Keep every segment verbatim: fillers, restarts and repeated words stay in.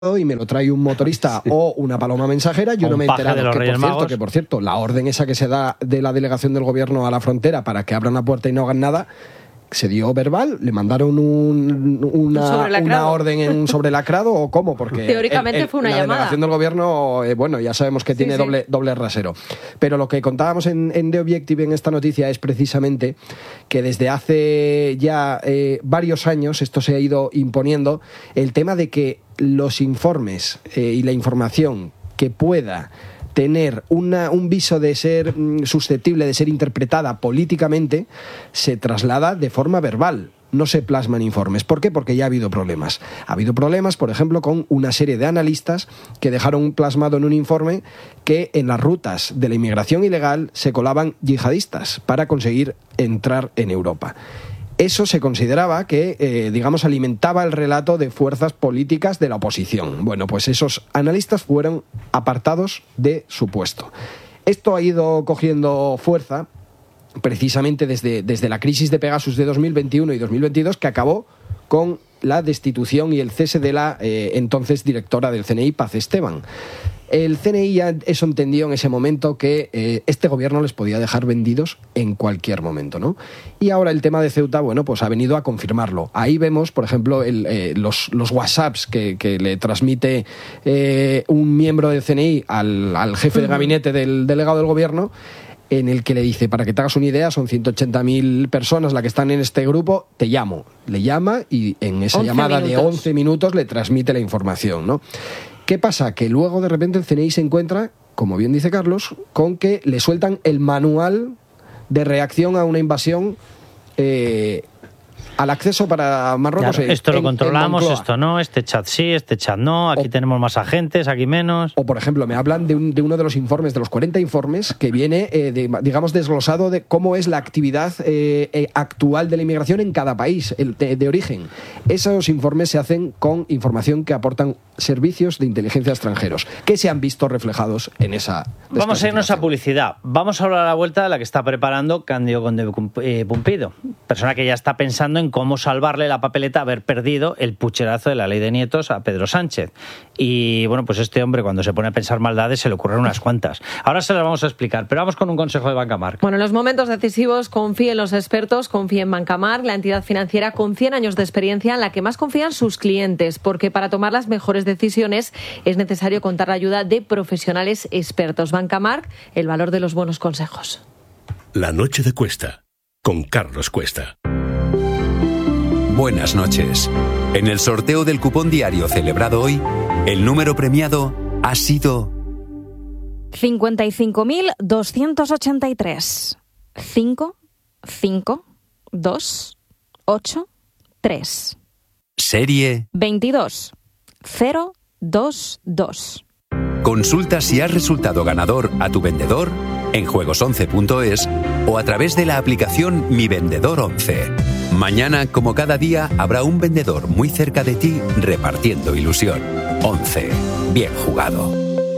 y me lo trae un motorista o una paloma mensajera, yo no me he enterado que por, cierto, que por cierto, la orden esa que se da de la delegación del gobierno a la frontera para que abran la puerta y no hagan nada, se dio verbal, le mandaron un, una, una orden en un sobrelacrado o cómo, porque teóricamente el, el, fue una la llamada. delegación del gobierno, eh, bueno, ya sabemos que sí, tiene sí. doble doble rasero. Pero lo que contábamos en, en The Objective en esta noticia es precisamente que desde hace ya eh, varios años esto se ha ido imponiendo, el tema de que los informes eh, y la información que pueda tener una, un viso de ser mm, susceptible de ser interpretada políticamente se traslada de forma verbal, no se plasman informes. ¿Por qué? Porque ya ha habido problemas. Ha habido problemas, por ejemplo, con una serie de analistas que dejaron plasmado en un informe que en las rutas de la inmigración ilegal se colaban yihadistas para conseguir entrar en Europa. Eso se consideraba que, eh, digamos, alimentaba el relato de fuerzas políticas de la oposición. Bueno, pues esos analistas fueron apartados de su puesto. Esto ha ido cogiendo fuerza precisamente desde, desde la crisis de Pegasus de dos mil veintiuno y dos mil veintidós, que acabó con la destitución y el cese de la eh, entonces directora del C N I, Paz Esteban. El C N I ya eso entendió en ese momento que eh, este gobierno les podía dejar vendidos en cualquier momento, ¿no? Y ahora el tema de Ceuta, bueno, pues ha venido a confirmarlo. Ahí vemos, por ejemplo, el, eh, los, los WhatsApps que, que le transmite eh, un miembro del C N I al, al jefe de gabinete del delegado del gobierno, en el que le dice, para que te hagas una idea, son ciento ochenta mil personas las que están en este grupo, te llamo. Le llama y en esa llamada minutos. de once minutos le transmite la información, ¿no? ¿Qué pasa? Que luego de repente el C N I se encuentra, como bien dice Carlos, con que le sueltan el manual de reacción a una invasión eh, al acceso para Marruecos. Claro, esto en, lo controlamos, esto no, este chat sí, este chat no, aquí o, tenemos más agentes, aquí menos. O, por ejemplo, me hablan de, un, de uno de los informes, de los cuarenta informes, que viene, eh, de, digamos, desglosado de cómo es la actividad eh, eh, actual de la inmigración en cada país el, de, de origen. Esos informes se hacen con información que aportan servicios de inteligencia extranjeros, que se han visto reflejados en esa... Vamos a irnos a publicidad. Vamos a hablar a la vuelta de la que está preparando Cándido Conde eh, Pumpido, persona que ya está pensando en cómo salvarle la papeleta haber perdido el pucherazo de la ley de nietos a Pedro Sánchez. Y bueno, pues este hombre cuando se pone a pensar maldades se le ocurren unas cuantas. Ahora se las vamos a explicar, pero vamos con un consejo de Bancamark. Bueno, en los momentos decisivos confíe en los expertos, confíe en Bancamark, la entidad financiera con cien años de experiencia en la que más confían sus clientes, porque para tomar las mejores decisiones es necesario contar la ayuda de profesionales expertos. Bancamark, el valor de los buenos consejos. La noche de Cuesta, con Carlos Cuesta. Buenas noches. En el sorteo del cupón diario celebrado hoy, el número premiado ha sido cincuenta y cinco mil doscientos ochenta y tres. cinco, cinco, dos, ocho, tres. Serie veintidós cero dos dos. Consulta si has resultado ganador a tu vendedor en juegos once punto es o a través de la aplicación Mi Vendedor once. Mañana, como cada día, habrá un vendedor muy cerca de ti repartiendo ilusión. once. Bien jugado.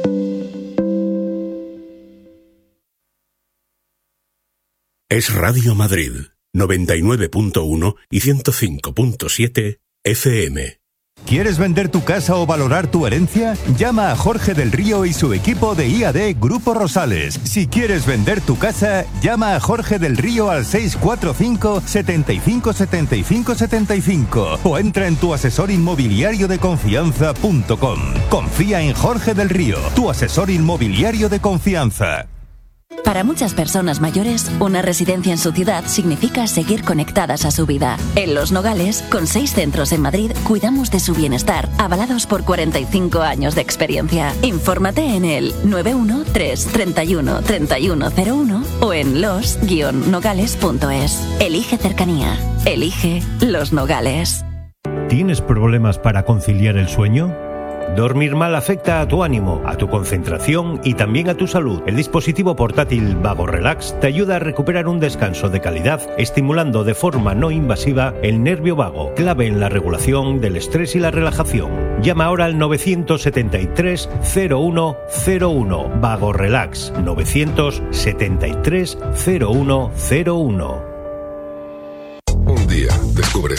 Es Radio Madrid, noventa y nueve punto uno y ciento cinco punto siete F M. ¿Quieres vender tu casa o valorar tu herencia? Llama a Jorge del Río y su equipo de I A D Grupo Rosales. Si quieres vender tu casa, llama a Jorge del Río al seis cuatro cinco, setenta y cinco, setenta y cinco, setenta y cinco o entra en tu asesor inmobiliario de confianza punto com. Confía en Jorge del Río, tu asesor inmobiliario de confianza. Para muchas personas mayores, una residencia en su ciudad significa seguir conectadas a su vida. En Los Nogales, con seis centros en Madrid, cuidamos de su bienestar, avalados por cuarenta y cinco años de experiencia. Infórmate en el nueve uno tres, treinta y uno, treinta y uno cero uno o en los guion nogales punto es. Elige cercanía. Elige Los Nogales. ¿Tienes problemas para conciliar el sueño? Dormir mal afecta a tu ánimo, a tu concentración y también a tu salud. El dispositivo portátil Vago Relax te ayuda a recuperar un descanso de calidad, estimulando de forma no invasiva el nervio vago, clave en la regulación del estrés y la relajación. Llama ahora al nueve siete tres, cero uno cero uno. Vago Relax, nueve siete tres, cero uno cero uno. Un día descubres que tienes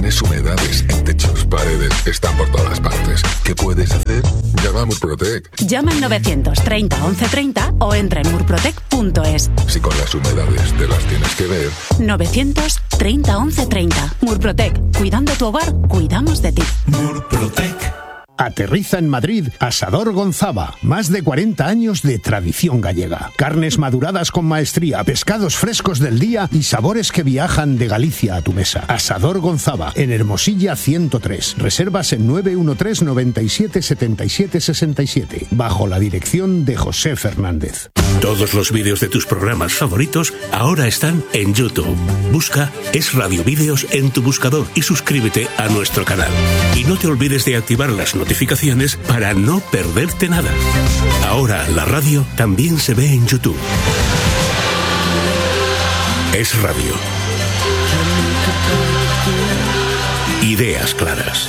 Tienes humedades en techos, paredes, están por todas partes. ¿Qué puedes hacer? Llama a Murprotec. Llama al novecientos treinta once treinta o entra en murprotec punto es. Si con las humedades te las tienes que ver. novecientos treinta once treinta. Murprotec. Cuidando tu hogar, cuidamos de ti. Murprotec. Aterriza en Madrid Asador Gonzaba. Más de cuarenta años de tradición gallega. Carnes maduradas con maestría, pescados frescos del día y sabores que viajan de Galicia a tu mesa. Asador Gonzaba, en Hermosilla ciento tres. Reservas en nueve uno tres, noventa y siete, setenta y siete, sesenta y siete. Bajo la dirección de José Fernández. Todos los vídeos de tus programas favoritos ahora están en YouTube. Busca Es Radio Vídeos en tu buscador y suscríbete a nuestro canal. Y no te olvides de activar las notificaciones para no perderte nada. Ahora la radio también se ve en YouTube. Es Radio. Ideas claras.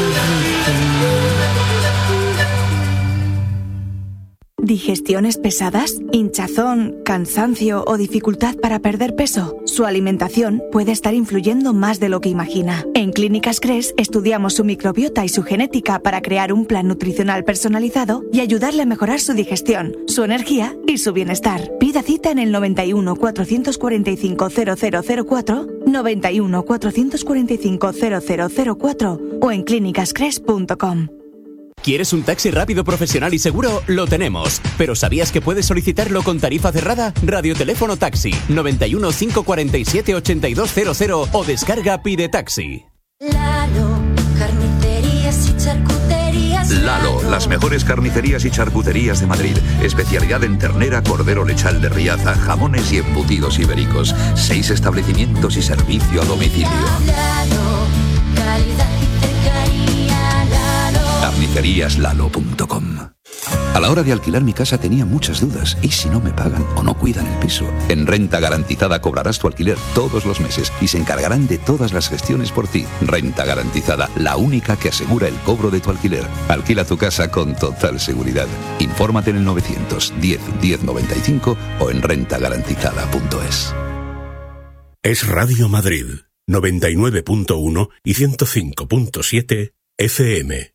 ¿Digestiones pesadas? ¿Hinchazón, cansancio o dificultad para perder peso? Su alimentación puede estar influyendo más de lo que imagina. En Clínicas Cres estudiamos su microbiota y su genética para crear un plan nutricional personalizado y ayudarle a mejorar su digestión, su energía y su bienestar. Pida cita en el noventa y uno, cuatrocientos cuarenta y cinco, cero cero cero cuatro, noventa y uno, cuatrocientos cuarenta y cinco, cero cero cero cuatro o en clínicas cres punto com. ¿Quieres un taxi rápido, profesional y seguro? Lo tenemos. ¿Pero sabías que puedes solicitarlo con tarifa cerrada? Radioteléfono Taxi noventa y uno, cinco cuarenta y siete, ochenta y dos cero cero o descarga Pide Taxi. Lalo, carnicerías y charcuterías. Lalo, las mejores carnicerías y charcuterías de Madrid. Especialidad en ternera, cordero lechal de Riaza, jamones y embutidos ibéricos. Seis establecimientos y servicio a domicilio. Lalo, calidad y cercanía. Lalo. carnicerías lalo punto com. A la hora de alquilar mi casa tenía muchas dudas. ¿Y si no me pagan o no cuidan el piso? En Renta Garantizada cobrarás tu alquiler todos los meses y se encargarán de todas las gestiones por ti. Renta Garantizada, la única que asegura el cobro de tu alquiler. Alquila tu casa con total seguridad. Infórmate en el novecientos diez, diez noventa y cinco o en renta garantizada punto es. Es Radio Madrid, noventa y nueve punto uno y ciento cinco punto siete F M.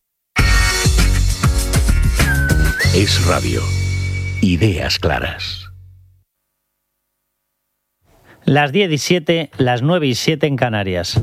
Es Radio. Ideas claras. Las diez y siete, las nueve y siete en Canarias.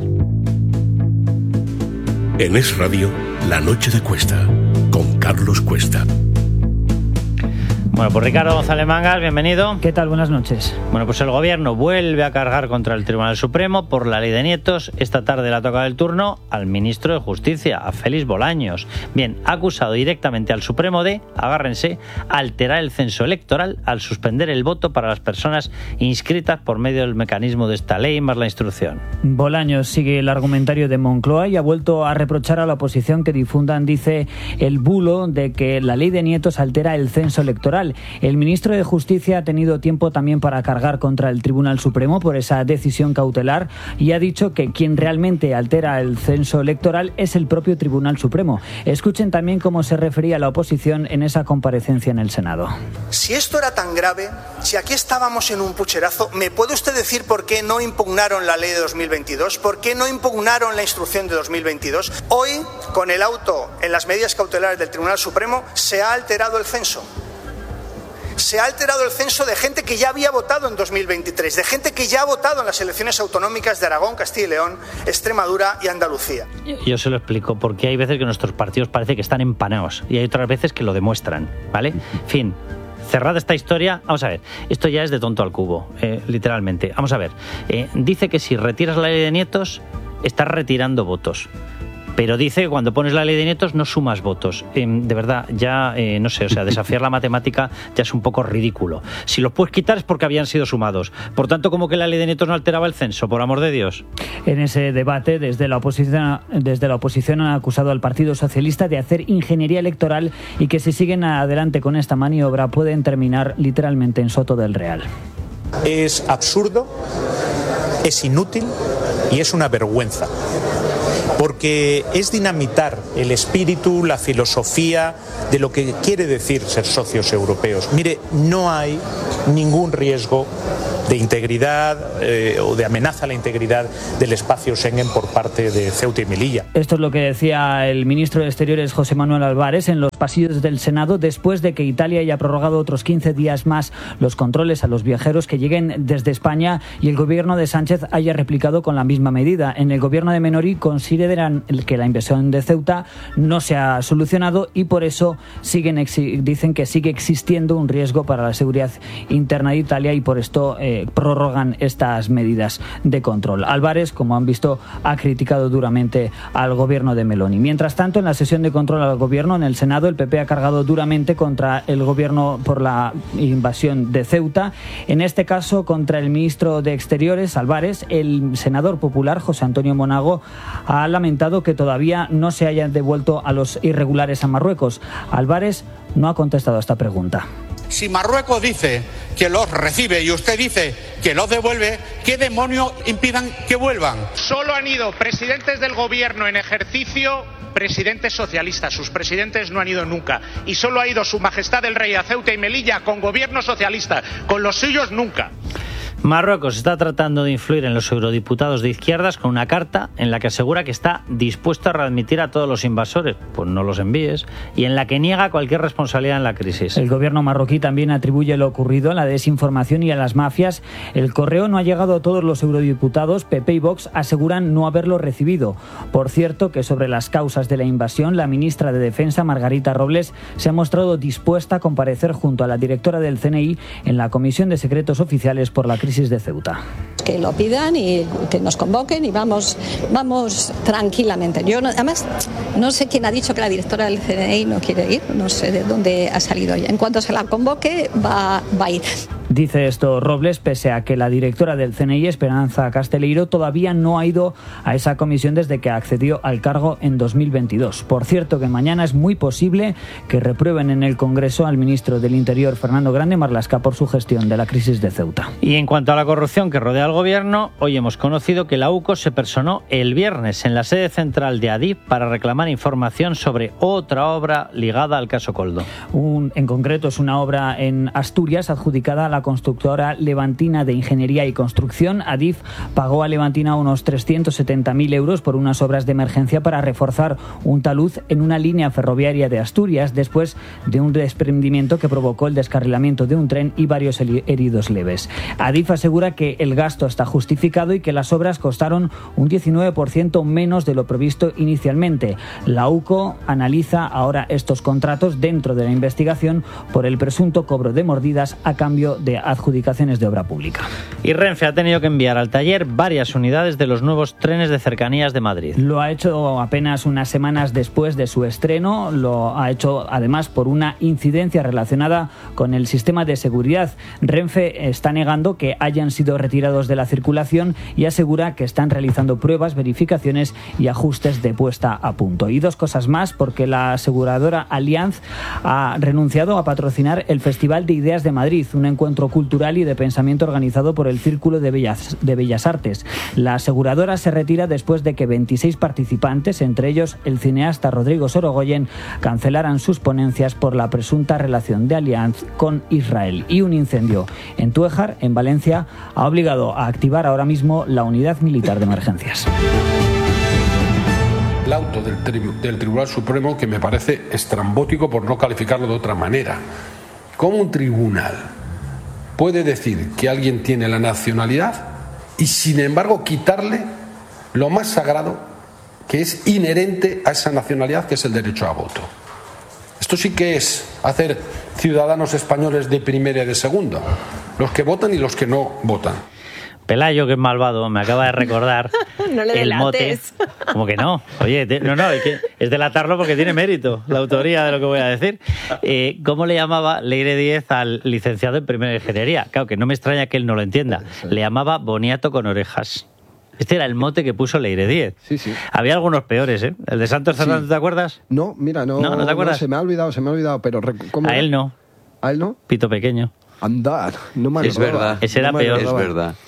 En Es Radio, La Noche de Cuesta, con Carlos Cuesta. Bueno, pues Ricardo González Mangas, bienvenido. ¿Qué tal? Buenas noches. Bueno, pues el gobierno vuelve a cargar contra el Tribunal Supremo por la ley de nietos. Esta tarde le ha tocado el turno al ministro de Justicia, a Félix Bolaños. Bien, ha acusado directamente al Supremo de, agárrense, alterar el censo electoral al suspender el voto para las personas inscritas por medio del mecanismo de esta ley más la instrucción. Bolaños sigue el argumentario de Moncloa y ha vuelto a reprochar a la oposición que difundan, dice, el bulo de que la ley de nietos altera el censo electoral. El ministro de Justicia ha tenido tiempo también para cargar contra el Tribunal Supremo por esa decisión cautelar y ha dicho que quien realmente altera el censo electoral es el propio Tribunal Supremo. Escuchen también cómo se refería la oposición en esa comparecencia en el Senado. Si esto era tan grave, si aquí estábamos en un pucherazo, ¿me puede usted decir por qué no impugnaron la ley de dos mil veintidós? ¿Por qué no impugnaron la instrucción de dos mil veintidós? Hoy, con el auto en las medidas cautelares del Tribunal Supremo, se ha alterado el censo. Se ha alterado el censo de gente que ya había votado en dos mil veintitrés, de gente que ya ha votado en las elecciones autonómicas de Aragón, Castilla y León, Extremadura y Andalucía. Yo se lo explico, porque hay veces que nuestros partidos parece que están empanados y hay otras veces que lo demuestran, ¿vale? En fin, cerrada esta historia, vamos a ver, esto ya es de tonto al cubo, eh, literalmente. Vamos a ver, eh, dice que si retiras la ley de nietos, estás retirando votos. Pero dice que cuando pones la ley de nietos no sumas votos. Eh, de verdad, ya eh, no sé, o sea, desafiar la matemática ya es un poco ridículo. Si los puedes quitar es porque habían sido sumados. Por tanto, ¿cómo que la ley de nietos no alteraba el censo? Por amor de Dios. En ese debate, desde la oposición, desde la oposición han acusado al Partido Socialista de hacer ingeniería electoral y que si siguen adelante con esta maniobra pueden terminar literalmente en Soto del Real. Es absurdo, es inútil y es una vergüenza. Porque es dinamitar el espíritu, la filosofía de lo que quiere decir ser socios europeos. Mire, no hay ningún riesgo de integridad eh, o de amenaza a la integridad del espacio Schengen por parte de Ceuta y Melilla. Esto es lo que decía el ministro de Exteriores José Manuel Álvarez en los pasillos del Senado después de que Italia haya prorrogado otros quince días más los controles a los viajeros que lleguen desde España y el gobierno de Sánchez haya replicado con la misma medida. En el gobierno de Menori consideran que la invasión de Ceuta no se ha solucionado y por eso siguen dicen que sigue existiendo un riesgo para la seguridad interna de Italia y por esto eh, prorrogan estas medidas de control. Álvarez, como han visto, ha criticado duramente al gobierno de Meloni. Mientras tanto, en la sesión de control al gobierno en el Senado, el P P ha cargado duramente contra el gobierno por la invasión de Ceuta. En este caso, contra el ministro de Exteriores, Álvarez, el senador popular José Antonio Monago ha lamentado que todavía no se hayan devuelto a los irregulares a Marruecos. Álvarez no ha contestado a esta pregunta. Si Marruecos dice que los recibe y usted dice que los devuelve, ¿qué demonios impidan que vuelvan? Solo han ido presidentes del gobierno en ejercicio, presidentes socialistas. Sus presidentes no han ido nunca. Y solo ha ido Su Majestad el Rey a Ceuta y Melilla con gobierno socialista. Con los suyos nunca. Marruecos está tratando de influir en los eurodiputados de izquierdas con una carta en la que asegura que está dispuesto a readmitir a todos los invasores, pues no los envíes, y en la que niega cualquier responsabilidad en la crisis. El gobierno marroquí también atribuye lo ocurrido a la desinformación y a las mafias. El correo no ha llegado a todos los eurodiputados. P P y Vox aseguran no haberlo recibido. Por cierto, que sobre las causas de la invasión, la ministra de Defensa, Margarita Robles, se ha mostrado dispuesta a comparecer junto a la directora del C N I en la Comisión de Secretos Oficiales por la crisis de Ceuta. Que lo pidan y que nos convoquen y vamos, vamos tranquilamente. Yo no, además no sé quién ha dicho que la directora del C N I no quiere ir, no sé de dónde ha salido ella. En cuanto se la convoque va, va a ir. Dice esto Robles, pese a que la directora del C N I, Esperanza Casteleiro, todavía no ha ido a esa comisión desde que accedió al cargo en dos mil veintidós. Por cierto, que mañana es muy posible que reprueben en el Congreso al ministro del Interior, Fernando Grande Marlaska, por su gestión de la crisis de Ceuta. Y en cuanto a la corrupción que rodea al gobierno, hoy hemos conocido que la U C O se personó el viernes en la sede central de Adif para reclamar información sobre otra obra ligada al caso Coldo. Un, en concreto, es una obra en Asturias adjudicada a la constructora levantina de ingeniería y construcción. Adif pagó a Levantina unos trescientos setenta mil euros por unas obras de emergencia para reforzar un talud en una línea ferroviaria de Asturias después de un desprendimiento que provocó el descarrilamiento de un tren y varios heridos leves. Adif asegura que el gasto está justificado y que las obras costaron un diecinueve por ciento menos de lo previsto inicialmente. La U C O analiza ahora estos contratos dentro de la investigación por el presunto cobro de mordidas a cambio de adjudicaciones de obra pública. Y Renfe ha tenido que enviar al taller varias unidades de los nuevos trenes de cercanías de Madrid. Lo ha hecho apenas unas semanas después de su estreno. Lo ha hecho además por una incidencia relacionada con el sistema de seguridad. Renfe está negando que hayan sido retirados de la circulación y asegura que están realizando pruebas, verificaciones y ajustes de puesta a punto. Y dos cosas más, porque la aseguradora Allianz ha renunciado a patrocinar el Festival de Ideas de Madrid, un encuentro cultural y de pensamiento organizado por el Círculo de Bellas, de Bellas Artes. La aseguradora se retira después de que veintiséis participantes, entre ellos el cineasta Rodrigo Sorogoyen, cancelaran sus ponencias por la presunta relación de Allianz con Israel. Y un incendio en Túejar, en Valencia, ha obligado a activar ahora mismo la unidad militar de emergencias. El auto del, tri- del Tribunal Supremo, que me parece estrambótico por no calificarlo de otra manera. ¿Cómo un tribunal puede decir que alguien tiene la nacionalidad y sin embargo quitarle lo más sagrado que es inherente a esa nacionalidad, que es el derecho a voto? Esto sí que es hacer ciudadanos españoles de primera y de segunda, los que votan y los que no votan. Pelayo, que es malvado, me acaba de recordar no le el mote. Como que no. Oye, te, no, no, es, que es delatarlo porque tiene mérito la autoría de lo que voy a decir. Eh, ¿Cómo le llamaba Leire Díez al licenciado en primera ingeniería? Claro, que no me extraña que él no lo entienda. Le llamaba boniato con orejas. Este era el mote que puso Leire Díez. Sí, sí. Había algunos peores, ¿eh? El de Santos Fernández, sí. ¿Te acuerdas? No, mira, no. No, ¿no te acuerdas? No, se me ha olvidado, se me ha olvidado, pero ¿cómo A era? él no. ¿A él no? Pito pequeño. Andar, no me Es verdad. Ese era no peor. Es verdad.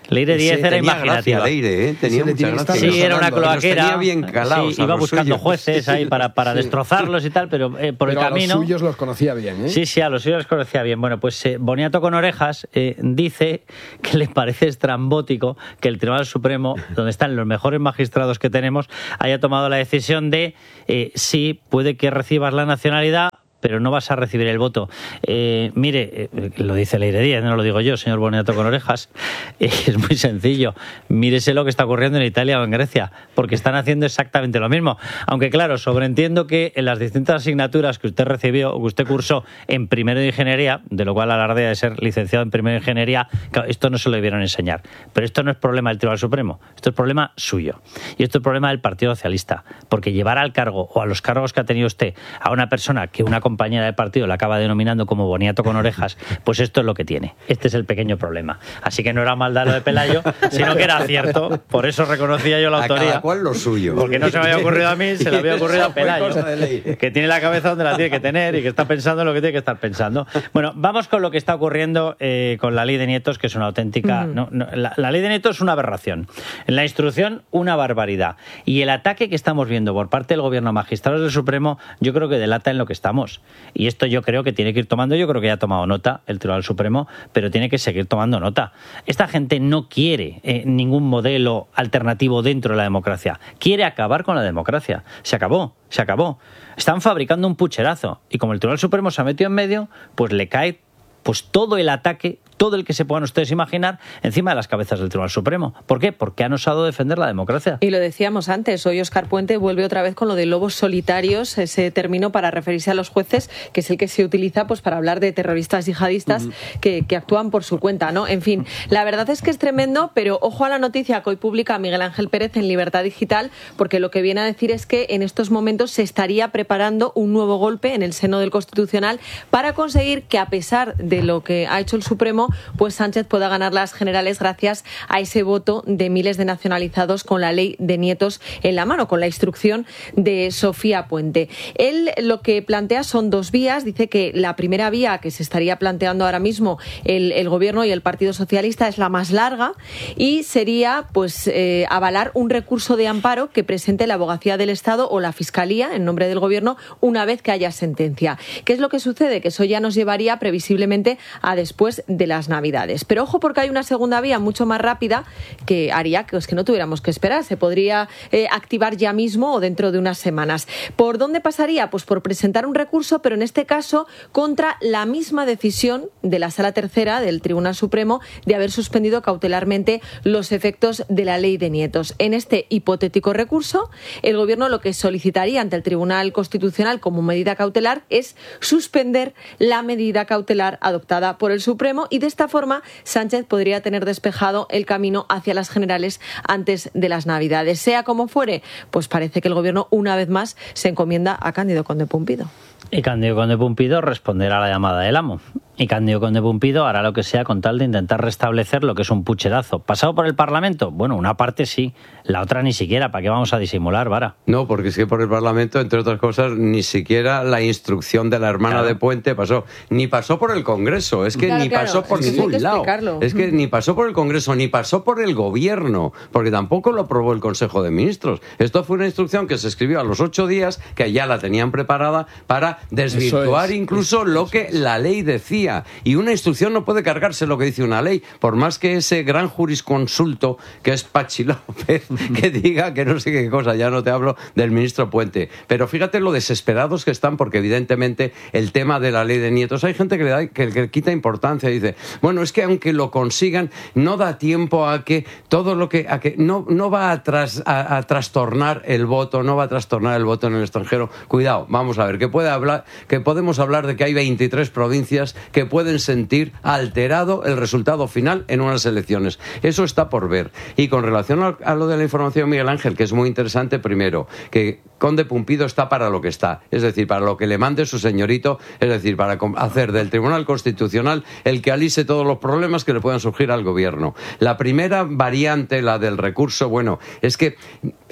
Leire Díez era imaginativa. Leire, ¿eh? Tenía mucha gracia. Sí, era una cloaquera. Tenía bien calados, sí, iba buscando suyos. jueces ahí para, para sí. destrozarlos y tal, pero eh, por pero el camino... a los suyos los conocía bien, ¿eh? Sí, sí, a los suyos los conocía bien. Bueno, pues eh, Boniato con orejas eh, dice que le parece estrambótico que el Tribunal Supremo, donde están los mejores magistrados que tenemos, haya tomado la decisión de eh, sí, puede que recibas la nacionalidad, pero no vas a recibir el voto. Eh, mire, eh, lo dice Leire Díez, no lo digo yo, señor Boniato con orejas, eh, es muy sencillo. Mírese lo que está ocurriendo en Italia o en Grecia, porque están haciendo exactamente lo mismo. Aunque claro, sobreentiendo que en las distintas asignaturas que usted recibió o que usted cursó en primero de ingeniería, de lo cual alardea de ser licenciado en primero de ingeniería, claro, esto no se lo debieron enseñar. Pero esto no es problema del Tribunal Supremo, esto es problema suyo. Y esto es problema del Partido Socialista, porque llevar al cargo o a los cargos que ha tenido usted a una persona que una compañera de partido la acaba denominando como Boniato con orejas, pues esto es lo que tiene. Este es el pequeño problema. Así que no era maldad lo de Pelayo, sino que era cierto. Por eso reconocía yo la autoría. A cada cual lo suyo. Porque no se me había ocurrido a mí, se le había ocurrido a Pelayo, que tiene la cabeza donde la tiene que tener y que está pensando en lo que tiene que estar pensando. Bueno, vamos con lo que está ocurriendo eh, con la ley de nietos, que es una auténtica... Mm. No, no, la, la ley de nietos es una aberración. En la instrucción, una barbaridad. Y el ataque que estamos viendo por parte del gobierno a magistrados del Supremo, yo creo que delata en lo que estamos. Y esto yo creo que tiene que ir tomando, yo creo que ya ha tomado nota el Tribunal Supremo, pero tiene que seguir tomando nota. Esta gente no quiere eh, ningún modelo alternativo dentro de la democracia. Quiere acabar con la democracia. Se acabó, se acabó. Están fabricando un pucherazo. Y como el Tribunal Supremo se ha metido en medio, pues le cae pues todo el ataque, todo el que se puedan ustedes imaginar, encima de las cabezas del Tribunal Supremo. ¿Por qué? Porque han osado defender la democracia. Y lo decíamos antes, hoy Óscar Puente vuelve otra vez con lo de lobos solitarios, ese término para referirse a los jueces, que es el que se utiliza pues para hablar de terroristas yihadistas uh-huh. que, que actúan por su cuenta, ¿no? En fin, la verdad es que es tremendo, pero ojo a la noticia que hoy publica Miguel Ángel Pérez en Libertad Digital, porque lo que viene a decir es que en estos momentos se estaría preparando un nuevo golpe en el seno del Constitucional para conseguir que, a pesar de lo que ha hecho el Supremo, pues Sánchez pueda ganar las generales gracias a ese voto de miles de nacionalizados con la ley de nietos en la mano, con la instrucción de Sofía Puente. Él lo que plantea son dos vías. Dice que la primera vía que se estaría planteando ahora mismo el, el Gobierno y el Partido Socialista es la más larga y sería pues eh, avalar un recurso de amparo que presente la Abogacía del Estado o la Fiscalía en nombre del Gobierno una vez que haya sentencia. ¿Qué es lo que sucede? Que eso ya nos llevaría previsiblemente a después de las Navidades. Pero ojo, porque hay una segunda vía mucho más rápida que haría que, pues, que no tuviéramos que esperar. Se podría eh, activar ya mismo o dentro de unas semanas. ¿Por dónde pasaría? Pues por presentar un recurso, pero en este caso contra la misma decisión de la Sala Tercera del Tribunal Supremo de haber suspendido cautelarmente los efectos de la ley de nietos. En este hipotético recurso, el Gobierno lo que solicitaría ante el Tribunal Constitucional como medida cautelar es suspender la medida cautelar adoptada por el Supremo, y de esta forma Sánchez podría tener despejado el camino hacia las generales antes de las Navidades. Sea como fuere, pues parece que el Gobierno una vez más se encomienda a Cándido Conde Pumpido. Y Cándido Conde Pumpido responderá a la llamada del amo. Y Cándido Conde Pumpido hará lo que sea con tal de intentar restablecer lo que es un pucherazo. ¿Pasado por el Parlamento? Bueno, una parte sí, la otra ni siquiera. ¿Para qué vamos a disimular, Vara? No, porque es que por el Parlamento, entre otras cosas, ni siquiera la instrucción de la hermana claro. de Puente pasó. Ni pasó por el Congreso. Es que claro, ni claro. pasó por es ningún lado. Explicarlo. Es que ni pasó por el Congreso, ni pasó por el Gobierno, porque tampoco lo aprobó el Consejo de Ministros. Esto fue una instrucción que se escribió a los ocho días, que ya la tenían preparada para desvirtuar es, incluso es, lo que la ley decía. Y una instrucción no puede cargarse lo que dice una ley, por más que ese gran jurisconsulto que es Pachi López que diga que no sé qué cosa, ya no te hablo del ministro Puente. Pero fíjate lo desesperados que están, porque evidentemente el tema de la ley de nietos, hay gente que le da, que, que quita importancia y dice, bueno, es que aunque lo consigan, no da tiempo a que todo lo que, a que no, no va a, tras, a, a trastornar el voto, no va a trastornar el voto en el extranjero. Cuidado, vamos a ver, que puede hablar, que podemos hablar de que hay veintitrés provincias que pueden sentir alterado el resultado final en unas elecciones. Eso está por ver. Y con relación a, a lo de la información, Miguel Ángel, que es muy interesante, primero, que Conde Pumpido está para lo que está, es decir, para lo que le mande su señorito, es decir, para hacer del Tribunal Constitucional el que alise todos los problemas que le puedan surgir al Gobierno. La primera variante, la del recurso, bueno, es que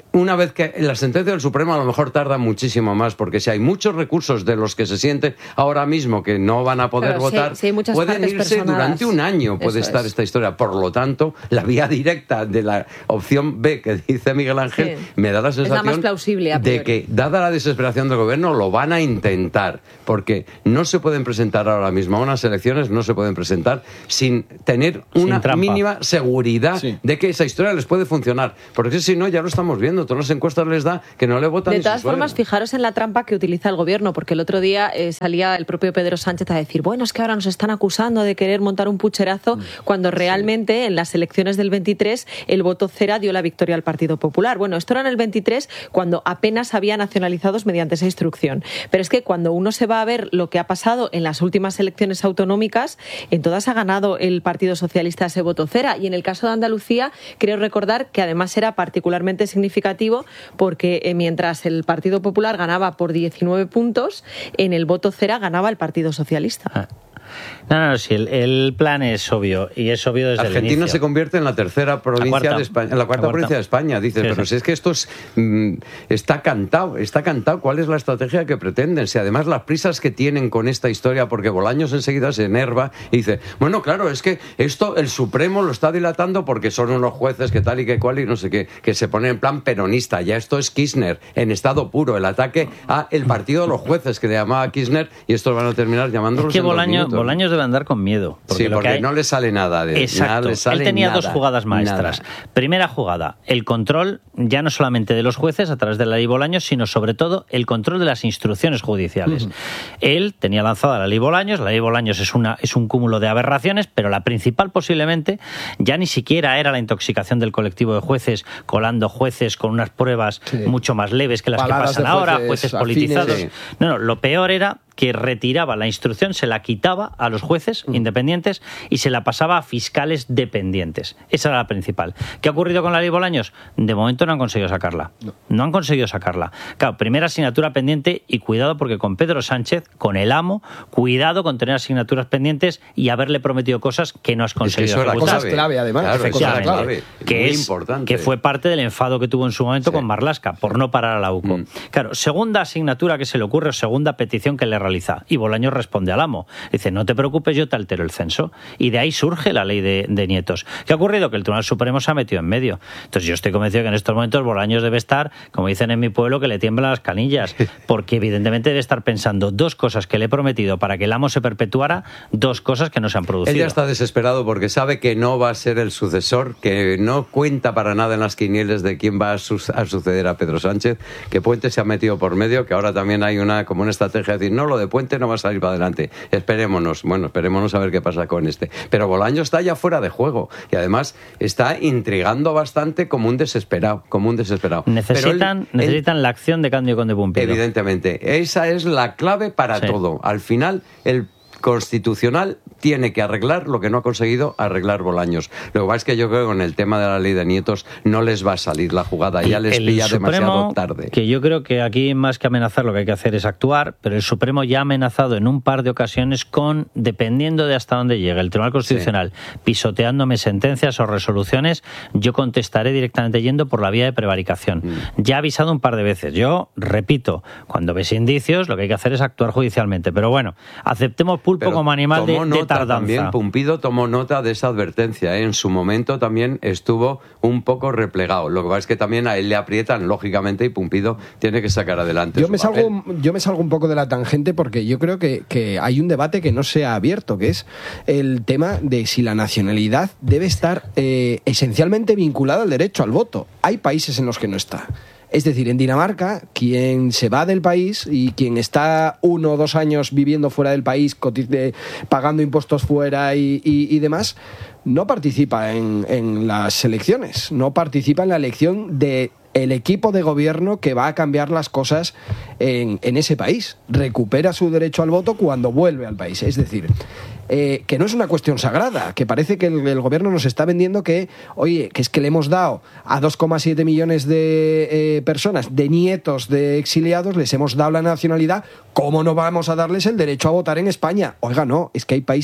una vez que la sentencia del Supremo a lo mejor tarda muchísimo más, porque si hay muchos recursos de los que se sienten ahora mismo que no van a poder Claro, votar, sí, sí, hay muchas pueden partes irse personadas. durante un año, puede Eso estar es. esta historia. Por lo tanto, la vía directa de la opción B que dice Miguel Ángel Sí. me da la Es la sensación más plausible, a priori. de que, dada la desesperación del gobierno, lo van a intentar, porque no se pueden presentar ahora mismo a unas elecciones, no se pueden presentar sin tener una Sin trampa. mínima seguridad de que esa historia les puede funcionar, porque si no, ya lo estamos viendo, todas las encuestas les da que no le votan De ni todas su suegra. formas, fijaros en la trampa que utiliza el gobierno, porque el otro día eh, salía el propio Pedro Sánchez a decir, bueno, es que ahora nos están acusando de querer montar un pucherazo, Mm. cuando realmente en las elecciones del veintitrés el voto cera dio la victoria al Partido Popular. Bueno, esto era en el veintitrés, cuando apenas había nacionalizados mediante esa instrucción. Pero es que cuando uno se va a ver lo que ha pasado en las últimas elecciones autonómicas, en todas ha ganado el Partido Socialista ese voto cera. Y en el caso de Andalucía, creo recordar que además era particularmente significativo porque eh, mientras el Partido Popular ganaba por diecinueve puntos, en el voto cera ganaba el Partido Socialista. No, no, no, sí, el, el plan es obvio, y es obvio desde el Argentina inicio. se convierte en la tercera provincia cuarta. de España, en la cuarta La cuarta. provincia de España. Dices, Sí, pero sí. si es que esto es, mm, está cantado, está cantado. ¿Cuál es la estrategia que pretenden? Si además las prisas que tienen con esta historia, porque Bolaños enseguida se enerva y dice, bueno, claro, es que esto el Supremo lo está dilatando porque son unos jueces que tal y que cual y no sé qué, que se ponen en plan peronista. Ya esto es Kirchner en estado puro, el ataque a el partido de los jueces que le llamaba Kirchner, y estos van a terminar llamándolos Es que en dos Bolaños, minutos. Bolaños debe andar con miedo. Sí, lo porque que hay- no le sale nada de Exacto. nada le sale Él tenía nada, dos jugadas maestras. Primera jugada, el control ya no solamente de los jueces a través de la ley Bolaños, sino sobre todo el control de las instrucciones judiciales. Ujú. Él tenía lanzada la ley Bolaños, la ley Bolaños es, una, es un cúmulo de aberraciones, pero la principal posiblemente ya ni siquiera era la intoxicación del colectivo de jueces, colando jueces con unas pruebas Sí. mucho más leves que las Paladas que pasan de ahora, jueces jueces afines. politizados. Sí. No, no, lo peor era que retiraba la instrucción, se la quitaba a los jueces independientes y se la pasaba a fiscales dependientes. Esa era la principal. ¿Qué ha ocurrido con la ley Bolaños? De momento no han conseguido sacarla. No, no han conseguido sacarla. Claro, primera asignatura pendiente, y cuidado porque con Pedro Sánchez, con el amo, cuidado con tener asignaturas pendientes y haberle prometido cosas que no has Es que conseguido eso era ejecutar. cosas clave, además. Claro, Efectivamente. cosas clave, que muy es importante. que fue parte del enfado que tuvo en su momento con Marlaska por no parar a la U C O. Mm. Claro, segunda asignatura que se le ocurre o segunda petición que le realiza, y Bolaños responde al amo. Dice, no te preocupes, yo te altero el censo. Y de ahí surge la ley de, de nietos. ¿Qué ha ocurrido? Que el Tribunal Supremo se ha metido en medio. Entonces yo estoy convencido que en estos momentos Bolaños debe estar, como dicen en mi pueblo, que le tiemblan las canillas, porque evidentemente debe estar pensando dos cosas que le he prometido para que el amo se perpetuara, dos cosas que no se han producido. Él ya está desesperado porque sabe que no va a ser el sucesor, que no cuenta para nada en las quinieles de quién va a, su- a suceder a Pedro Sánchez, que Puente se ha metido por medio, que ahora también hay una como una estrategia de decir, no, lo de Puente no va a salir para adelante. Esperémonos, bueno, esperémonos a ver qué pasa con este. Pero Bolaños está ya fuera de juego y además está intrigando bastante como un desesperado, como un desesperado. Necesitan, Pero él- él- necesitan la acción de Cándido Conde Pumpido. Evidentemente, esa es la clave para Sí. todo. Al final, el Constitucional tiene que arreglar lo que no ha conseguido arreglar Bolaños. Lo que pasa es que yo creo que con el tema de la ley de nietos no les va a salir la jugada, ya les El pilla demasiado Supremo, tarde. Que yo creo que aquí más que amenazar lo que hay que hacer es actuar, pero el Supremo ya ha amenazado en un par de ocasiones con, dependiendo de hasta dónde llegue el Tribunal Constitucional, pisoteándome sentencias o resoluciones, yo contestaré directamente yendo por la vía de prevaricación. Mm. Ya he avisado un par de veces. Yo, repito, cuando ves indicios, lo que hay que hacer es actuar judicialmente. Pero bueno, aceptemos pulpo Pero como animal de, tomó de nota tardanza. También Pumpido tomó nota de esa advertencia, ¿eh? En su momento también estuvo un poco replegado. Lo que pasa es que también a él le aprietan, lógicamente, y Pumpido tiene que sacar adelante Yo su me, papel. salgo, yo me salgo un poco de la tangente porque yo creo que, que hay un debate que no se ha abierto, que es el tema de si la nacionalidad debe estar eh, esencialmente vinculada al derecho al voto. Hay países en los que no está. Es decir, en Dinamarca, quien se va del país y quien está uno o dos años viviendo fuera del país, coti- de- pagando impuestos fuera y, y- y demás, no participa en, en las elecciones, no participa en la elección de el equipo de gobierno que va a cambiar las cosas en, en ese país. Recupera su derecho al voto cuando vuelve al país. Es decir, eh, que no es una cuestión sagrada, que parece que el, el gobierno nos está vendiendo que, oye, que es que le hemos dado a dos coma siete millones de eh, personas, de nietos de exiliados, les hemos dado la nacionalidad, ¿cómo no vamos a darles el derecho a votar en España? Oiga, no, es que hay países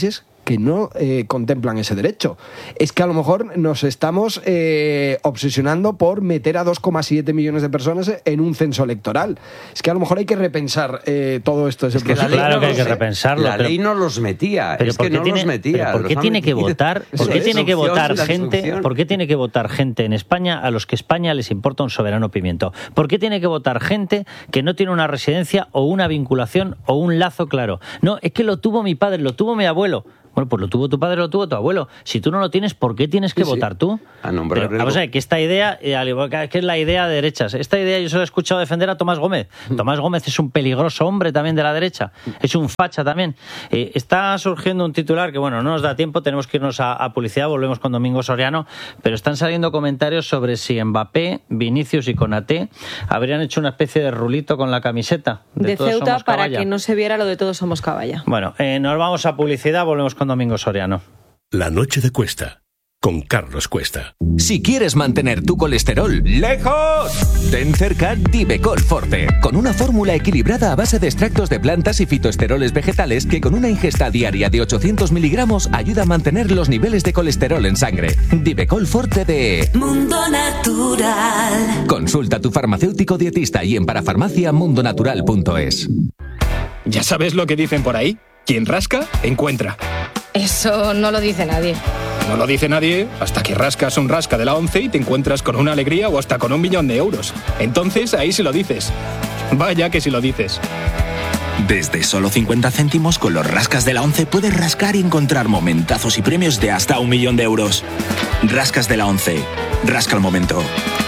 que no eh, contemplan ese derecho. Es que a lo mejor nos estamos eh, obsesionando por meter a dos coma siete millones de personas en un censo electoral. Es que a lo mejor hay que repensar eh, todo esto. Ese es que la ley claro no que hay los, que repensarlo. La pero, ley no los metía. Pero es que no tiene, los metía. ¿Por qué tiene que votar? ¿Por qué tiene que votar gente? ¿Por qué tiene que votar gente en España a los que España les importa un soberano pimiento? ¿Por qué tiene que votar gente que no tiene una residencia o una vinculación o un lazo claro? No, es que lo tuvo mi padre, lo tuvo mi abuelo. Bueno, pues lo tuvo tu padre, lo tuvo tu abuelo. Si tú no lo tienes, ¿por qué tienes que sí, votar tú? A nombre Pero, vamos a ver, que esta idea, al igual que es la idea de derechas, esta idea yo se la he escuchado defender a Tomás Gómez. Tomás Gómez es un peligroso hombre también de la derecha, es un facha también. Eh, está surgiendo un titular que, bueno, no nos da tiempo, tenemos que irnos a, a publicidad, volvemos con Domingo Soriano, pero están saliendo comentarios sobre si Mbappé, Vinicius y Konaté habrían hecho una especie de rulito con la camiseta de, de Todos Ceuta Somos para Caballa. que no se viera lo de Todos Somos Caballa. Bueno, eh, nos vamos a publicidad, volvemos con Domingo Soriano. La noche de Cuesta, con Carlos Cuesta. Si quieres mantener tu colesterol lejos, ten cerca Divecol Forte, con una fórmula equilibrada a base de extractos de plantas y fitoesteroles vegetales que con una ingesta diaria de ochocientos miligramos ayuda a mantener los niveles de colesterol en sangre. Divecol Forte de Mundo Natural. Consulta a tu farmacéutico dietista y en parafarmacia mundonatural punto es. ¿Ya sabes lo que dicen por ahí? Quien rasca, encuentra. Eso no lo dice nadie. No lo dice nadie hasta que rascas un rasca de la ONCE y te encuentras con una alegría o hasta con un millón de euros. Entonces ahí sí lo dices. Vaya que sí lo dices. Desde solo cincuenta céntimos con los rascas de la ONCE puedes rascar y encontrar momentazos y premios de hasta un millón de euros. Rascas de la ONCE. Rasca el momento.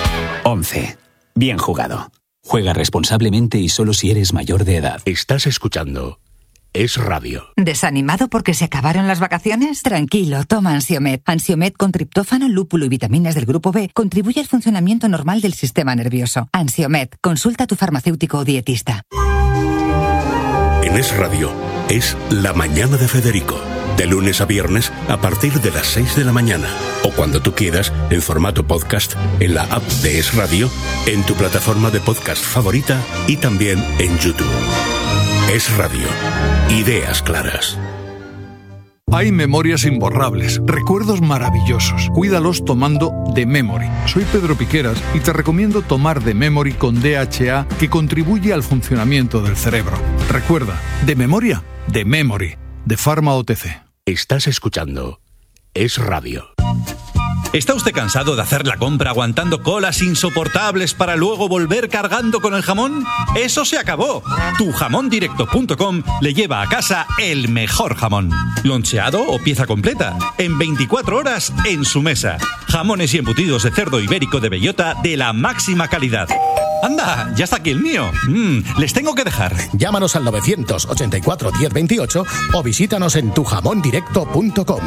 ONCE. Bien jugado. Juega responsablemente y solo si eres mayor de edad. Estás escuchando Es Radio. ¿Desanimado porque se acabaron las vacaciones? Tranquilo, toma Ansiomed. Ansiomed con triptófano, lúpulo y vitaminas del grupo B contribuye al funcionamiento normal del sistema nervioso. Ansiomed, consulta a tu farmacéutico o dietista. En Es Radio es La Mañana de Federico. De lunes a viernes a partir de las seis de la mañana. O cuando tú quieras, en formato podcast, en la app de Es Radio, en tu plataforma de podcast favorita y también en YouTube. Es Radio. Ideas claras. Hay memorias imborrables, recuerdos maravillosos. Cuídalos tomando The Memory. Soy Pedro Piqueras y te recomiendo tomar The Memory con D H A, que contribuye al funcionamiento del cerebro. Recuerda, de memoria, The Memory, de Pharma O T C. Estás escuchando Es Radio. ¿Está usted cansado de hacer la compra aguantando colas insoportables para luego volver cargando con el jamón? ¡Eso se acabó! tu jamón directo punto com le lleva a casa el mejor jamón. Loncheado o pieza completa, en veinticuatro horas en su mesa. Jamones y embutidos de cerdo ibérico de bellota de la máxima calidad. ¡Anda! ¡Ya está aquí el mío! Mm, les tengo que dejar. Llámanos al novecientos ochenta y cuatro diez veintiocho o visítanos en tu jamón directo punto com.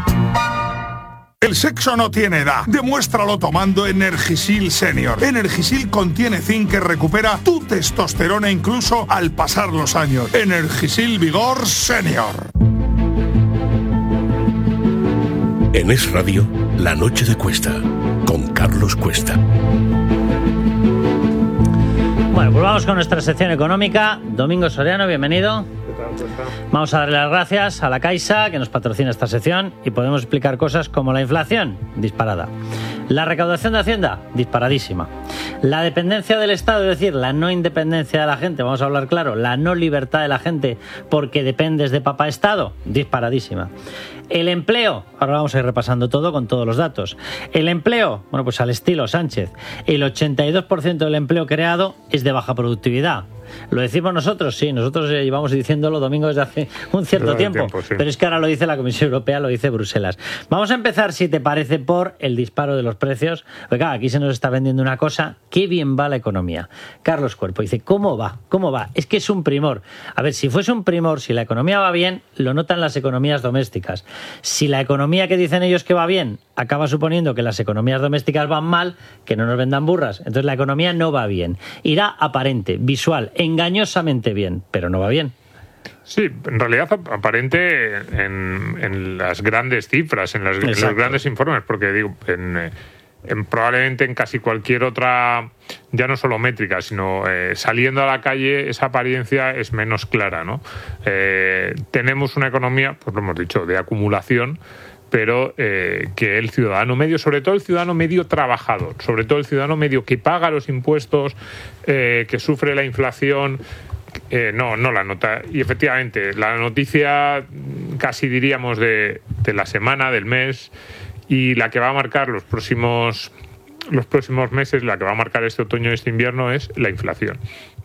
El sexo no tiene edad. Demuéstralo tomando Energisil Senior. Energisil contiene zinc que recupera tu testosterona incluso al pasar los años. Energisil Vigor Senior. En Es Radio, La Noche de Cuesta, con Carlos Cuesta. Bueno, pues vamos con nuestra sección económica. Domingo Soriano, bienvenido. Vamos a darle las gracias a la Caixa, que nos patrocina esta sección, y podemos explicar cosas como la inflación, disparada. La recaudación de Hacienda, disparadísima. La dependencia del Estado, es decir, la no independencia de la gente, vamos a hablar claro, la no libertad de la gente porque dependes de papá Estado, disparadísima. El empleo, ahora vamos a ir repasando todo con todos los datos. El empleo, bueno, pues al estilo Sánchez, el ochenta y dos por ciento del empleo creado es de baja productividad. ¿Lo decimos nosotros? Sí, nosotros llevamos diciéndolo, Domingo, desde hace un cierto Desde tiempo, tiempo sí. Pero es que ahora lo dice la Comisión Europea, lo dice Bruselas. Vamos a empezar, si te parece, por el disparo de los precios. Oiga, aquí se nos está vendiendo una cosa, qué bien va la economía. Carlos Cuerpo dice, ¿cómo va? ¿Cómo va? Es que es un primor. A ver, si fuese un primor, si la economía va bien, lo notan las economías domésticas. Si la economía que dicen ellos que va bien acaba suponiendo que las economías domésticas van mal, que no nos vendan burras. Entonces la economía no va bien. Irá aparente, visual, engañosamente bien, pero no va bien. Sí, en realidad aparente en, en las grandes cifras, en, las, en los grandes informes, porque digo, en, en, probablemente en casi cualquier otra, ya no solo métrica, sino eh, saliendo a la calle, esa apariencia es menos clara, ¿no? Eh, tenemos una economía, pues lo hemos dicho, de acumulación, pero eh, que el ciudadano medio, sobre todo el ciudadano medio trabajador, sobre todo el ciudadano medio que paga los impuestos, eh, que sufre la inflación, eh, no, no la nota. Y efectivamente, la noticia casi diríamos de, de la semana, del mes, y la que va a marcar los próximos, los próximos meses, la que va a marcar este otoño y este invierno es la inflación.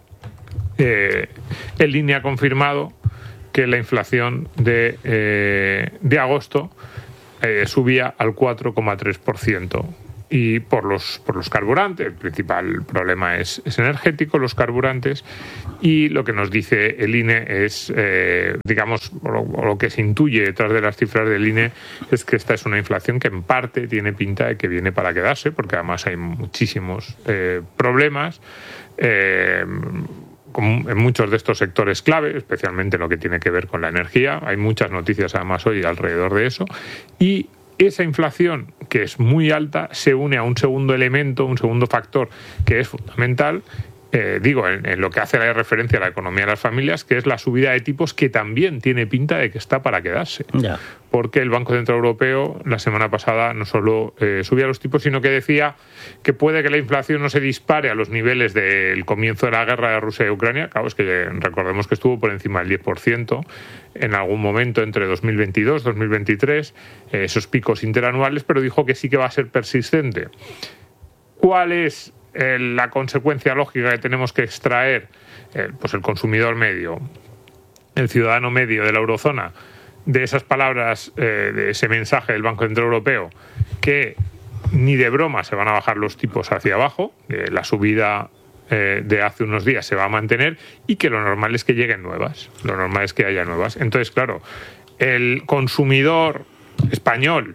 Eh, el INE ha confirmado que la inflación de, eh, de agosto Eh, subía al cuatro coma tres por ciento y por los, por los carburantes. El principal problema es, es energético, los carburantes, y lo que nos dice el INE es, eh, digamos, o lo, o lo que se intuye detrás de las cifras del INE es que esta es una inflación que en parte tiene pinta de que viene para quedarse, porque además hay muchísimos eh, problemas eh, en muchos de estos sectores clave, especialmente en lo que tiene que ver con la energía. Hay muchas noticias además hoy alrededor de eso. Y esa inflación, que es muy alta, se une a un segundo elemento, un segundo factor que es fundamental, eh, digo, en, en lo que hace la referencia a la economía de las familias, que es la subida de tipos, que también tiene pinta de que está para quedarse. Ya. Porque el Banco Central Europeo la semana pasada no solo eh, subía los tipos, sino que decía que puede que la inflación no se dispare a los niveles del comienzo de la guerra de Rusia y Ucrania. Claro, es que recordemos que estuvo por encima del diez por ciento en algún momento entre dos mil veintidós y dos mil veintitrés, eh, esos picos interanuales, pero dijo que sí que va a ser persistente. ¿Cuál es eh, la consecuencia lógica que tenemos que extraer? Eh, pues el consumidor medio, el ciudadano medio de la eurozona, de esas palabras, eh, de ese mensaje del Banco Central Europeo, que ni de broma se van a bajar los tipos hacia abajo, eh, la subida eh, de hace unos días se va a mantener, y que lo normal es que lleguen nuevas, lo normal es que haya nuevas. Entonces, claro, el consumidor español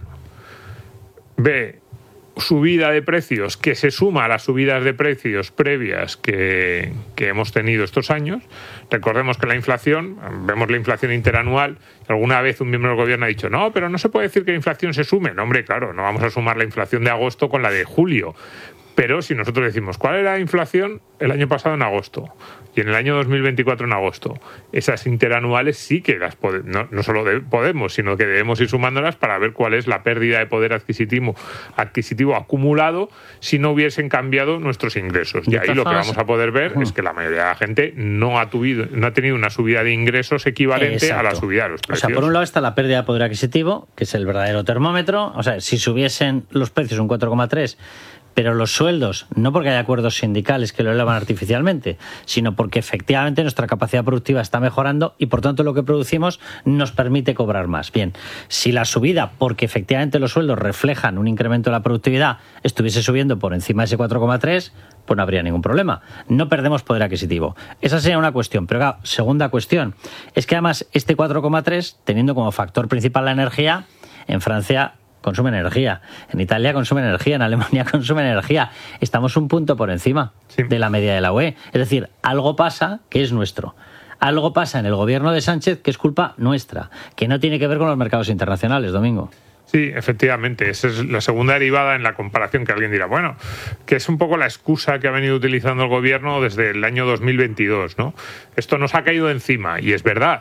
ve subida de precios que se suma a las subidas de precios previas que, que hemos tenido estos años. Recordemos que la inflación, vemos la inflación interanual, alguna vez un miembro del gobierno ha dicho, no, pero no se puede decir que la inflación se sume. No, hombre, claro, no vamos a sumar la inflación de agosto con la de julio. Pero si nosotros decimos, ¿cuál era la inflación el año pasado en agosto? Y en el año dos mil veinticuatro en agosto. Esas interanuales sí que las podemos, no, no solo de, podemos, sino que debemos ir sumándolas para ver cuál es la pérdida de poder adquisitivo, adquisitivo acumulado si no hubiesen cambiado nuestros ingresos. Y ahí lo que vamos a poder ver es que la mayoría de la gente no ha, tuvido, no ha tenido una subida de ingresos equivalente Exacto. a la subida de los precios. O sea, por un lado está la pérdida de poder adquisitivo, que es el verdadero termómetro. O sea, si subiesen los precios un cuatro coma tres, pero los sueldos, no porque haya acuerdos sindicales que lo elevan artificialmente, sino porque efectivamente nuestra capacidad productiva está mejorando y por tanto lo que producimos nos permite cobrar más. Bien, si la subida, porque efectivamente los sueldos reflejan un incremento de la productividad, estuviese subiendo por encima de ese cuatro coma tres, pues no habría ningún problema. No perdemos poder adquisitivo. Esa sería una cuestión. Pero claro, segunda cuestión, es que además este cuatro coma tres, teniendo como factor principal la energía, en Francia consumen energía, en Italia consumen energía, en Alemania consumen energía. Estamos un punto por encima sí. de la media de la U E. Es decir, algo pasa que es nuestro. Algo pasa en el gobierno de Sánchez que es culpa nuestra, que no tiene que ver con los mercados internacionales, Domingo. Sí, efectivamente. Esa es la segunda derivada en la comparación, que alguien dirá, bueno, que es un poco la excusa que ha venido utilizando el gobierno desde el año dos mil veintidós, ¿no? Esto nos ha caído encima, y es verdad.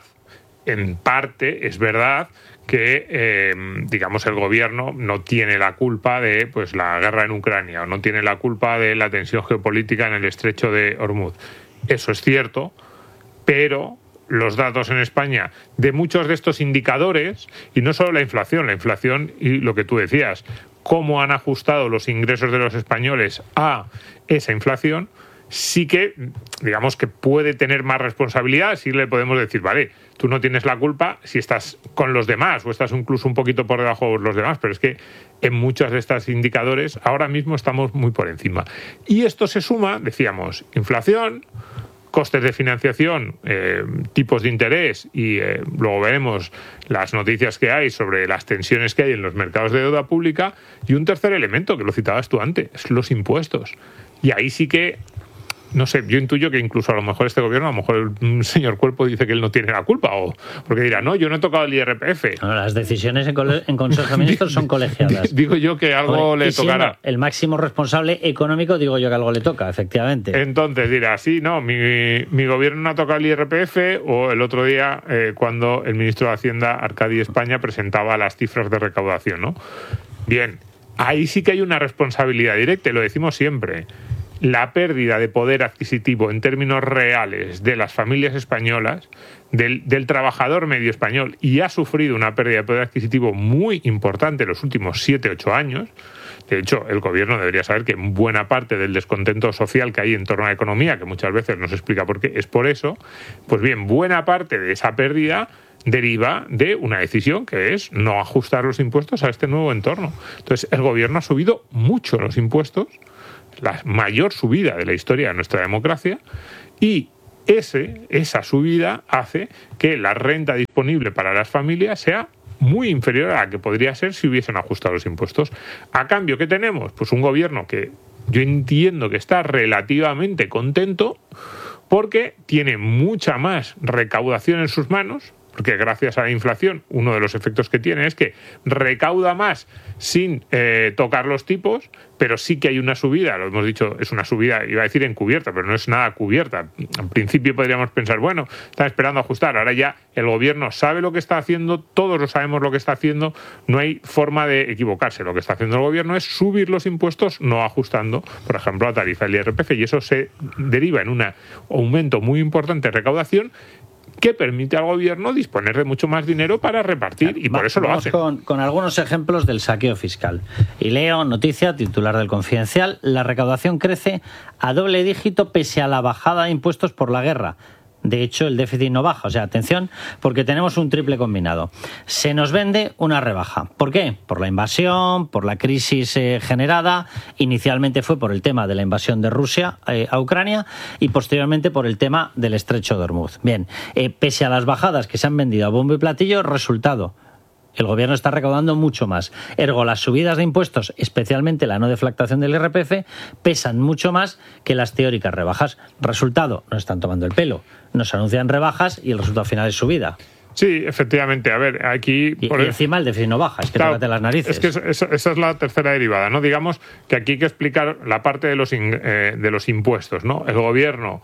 En parte es verdad que, eh, digamos, el gobierno no tiene la culpa de pues la guerra en Ucrania, o no tiene la culpa de la tensión geopolítica en el estrecho de Hormuz. Eso es cierto, pero los datos en España de muchos de estos indicadores, y no solo la inflación, la inflación y lo que tú decías, cómo han ajustado los ingresos de los españoles a esa inflación, sí que, digamos, que puede tener más responsabilidad. Sí le podemos decir, vale, tú no tienes la culpa si estás con los demás o estás incluso un poquito por debajo de los demás, pero es que en muchos de estos indicadores ahora mismo estamos muy por encima. Y esto se suma, decíamos, inflación, costes de financiación, eh, tipos de interés, y eh, luego veremos las noticias que hay sobre las tensiones que hay en los mercados de deuda pública, y un tercer elemento que lo citabas tú antes, los impuestos. Y ahí sí que no sé, yo intuyo que incluso a lo mejor este gobierno, a lo mejor el señor Cuerpo dice que él no tiene la culpa, o porque dirá, no, yo no he tocado el I R P F. No, las decisiones en, cole- en Consejo de Ministros son colegiadas. Digo yo que algo Joder, le tocará. El máximo responsable económico, digo yo que algo le toca, efectivamente. Entonces dirá, sí, no, mi, mi gobierno no ha tocado el I R P F, o el otro día eh, cuando el ministro de Hacienda, Arcadi España, presentaba las cifras de recaudación, ¿no? Bien, ahí sí que hay una responsabilidad directa, y lo decimos siempre. La pérdida de poder adquisitivo en términos reales de las familias españolas, del, del trabajador medio español, y ha sufrido una pérdida de poder adquisitivo muy importante en los últimos siete, ocho años. De hecho, el gobierno debería saber que buena parte del descontento social que hay en torno a la economía, que muchas veces no se explica por qué, es por eso. Pues bien, buena parte de esa pérdida deriva de una decisión que es no ajustar los impuestos a este nuevo entorno. Entonces, el gobierno ha subido mucho los impuestos, la mayor subida de la historia de nuestra democracia, y ese, esa subida hace que la renta disponible para las familias sea muy inferior a la que podría ser si hubiesen ajustado los impuestos. A cambio, ¿qué tenemos? Pues un gobierno que yo entiendo que está relativamente contento porque tiene mucha más recaudación en sus manos, porque gracias a la inflación uno de los efectos que tiene es que recauda más sin eh, tocar los tipos, pero sí que hay una subida, lo hemos dicho, es una subida, iba a decir encubierta, pero no es nada cubierta. En principio podríamos pensar, bueno, están esperando ajustar, ahora ya el gobierno sabe lo que está haciendo, todos lo sabemos lo que está haciendo, no hay forma de equivocarse. Lo que está haciendo el gobierno es subir los impuestos, no ajustando, por ejemplo, la tarifa del I R P F, y eso se deriva en un aumento muy importante de recaudación que permite al gobierno disponer de mucho más dinero para repartir, y por eso lo hace. Con, con algunos ejemplos del saqueo fiscal. Y leo noticia, titular del Confidencial: la recaudación crece a doble dígito pese a la bajada de impuestos por la guerra. De hecho, el déficit no baja. O sea, atención, porque tenemos un triple combinado. Se nos vende una rebaja. ¿Por qué? Por la invasión, por la crisis eh, generada. Inicialmente fue por el tema de la invasión de Rusia eh, a Ucrania, y posteriormente por el tema del estrecho de Hormuz. Bien, eh, pese a las bajadas que se han vendido a bombo y platillo, resultado: el gobierno está recaudando mucho más. Ergo, las subidas de impuestos, especialmente la no deflactación del I R P F, pesan mucho más que las teóricas rebajas. Resultado: nos están tomando el pelo. Nos anuncian rebajas y el resultado final es subida. Sí, efectivamente. A ver, aquí... Y, por y encima el déficit no baja, es que claro, te las narices. Es que eso, eso, esa es la tercera derivada, ¿no? Digamos que aquí hay que explicar la parte de los, in, eh, de los impuestos, ¿no? El gobierno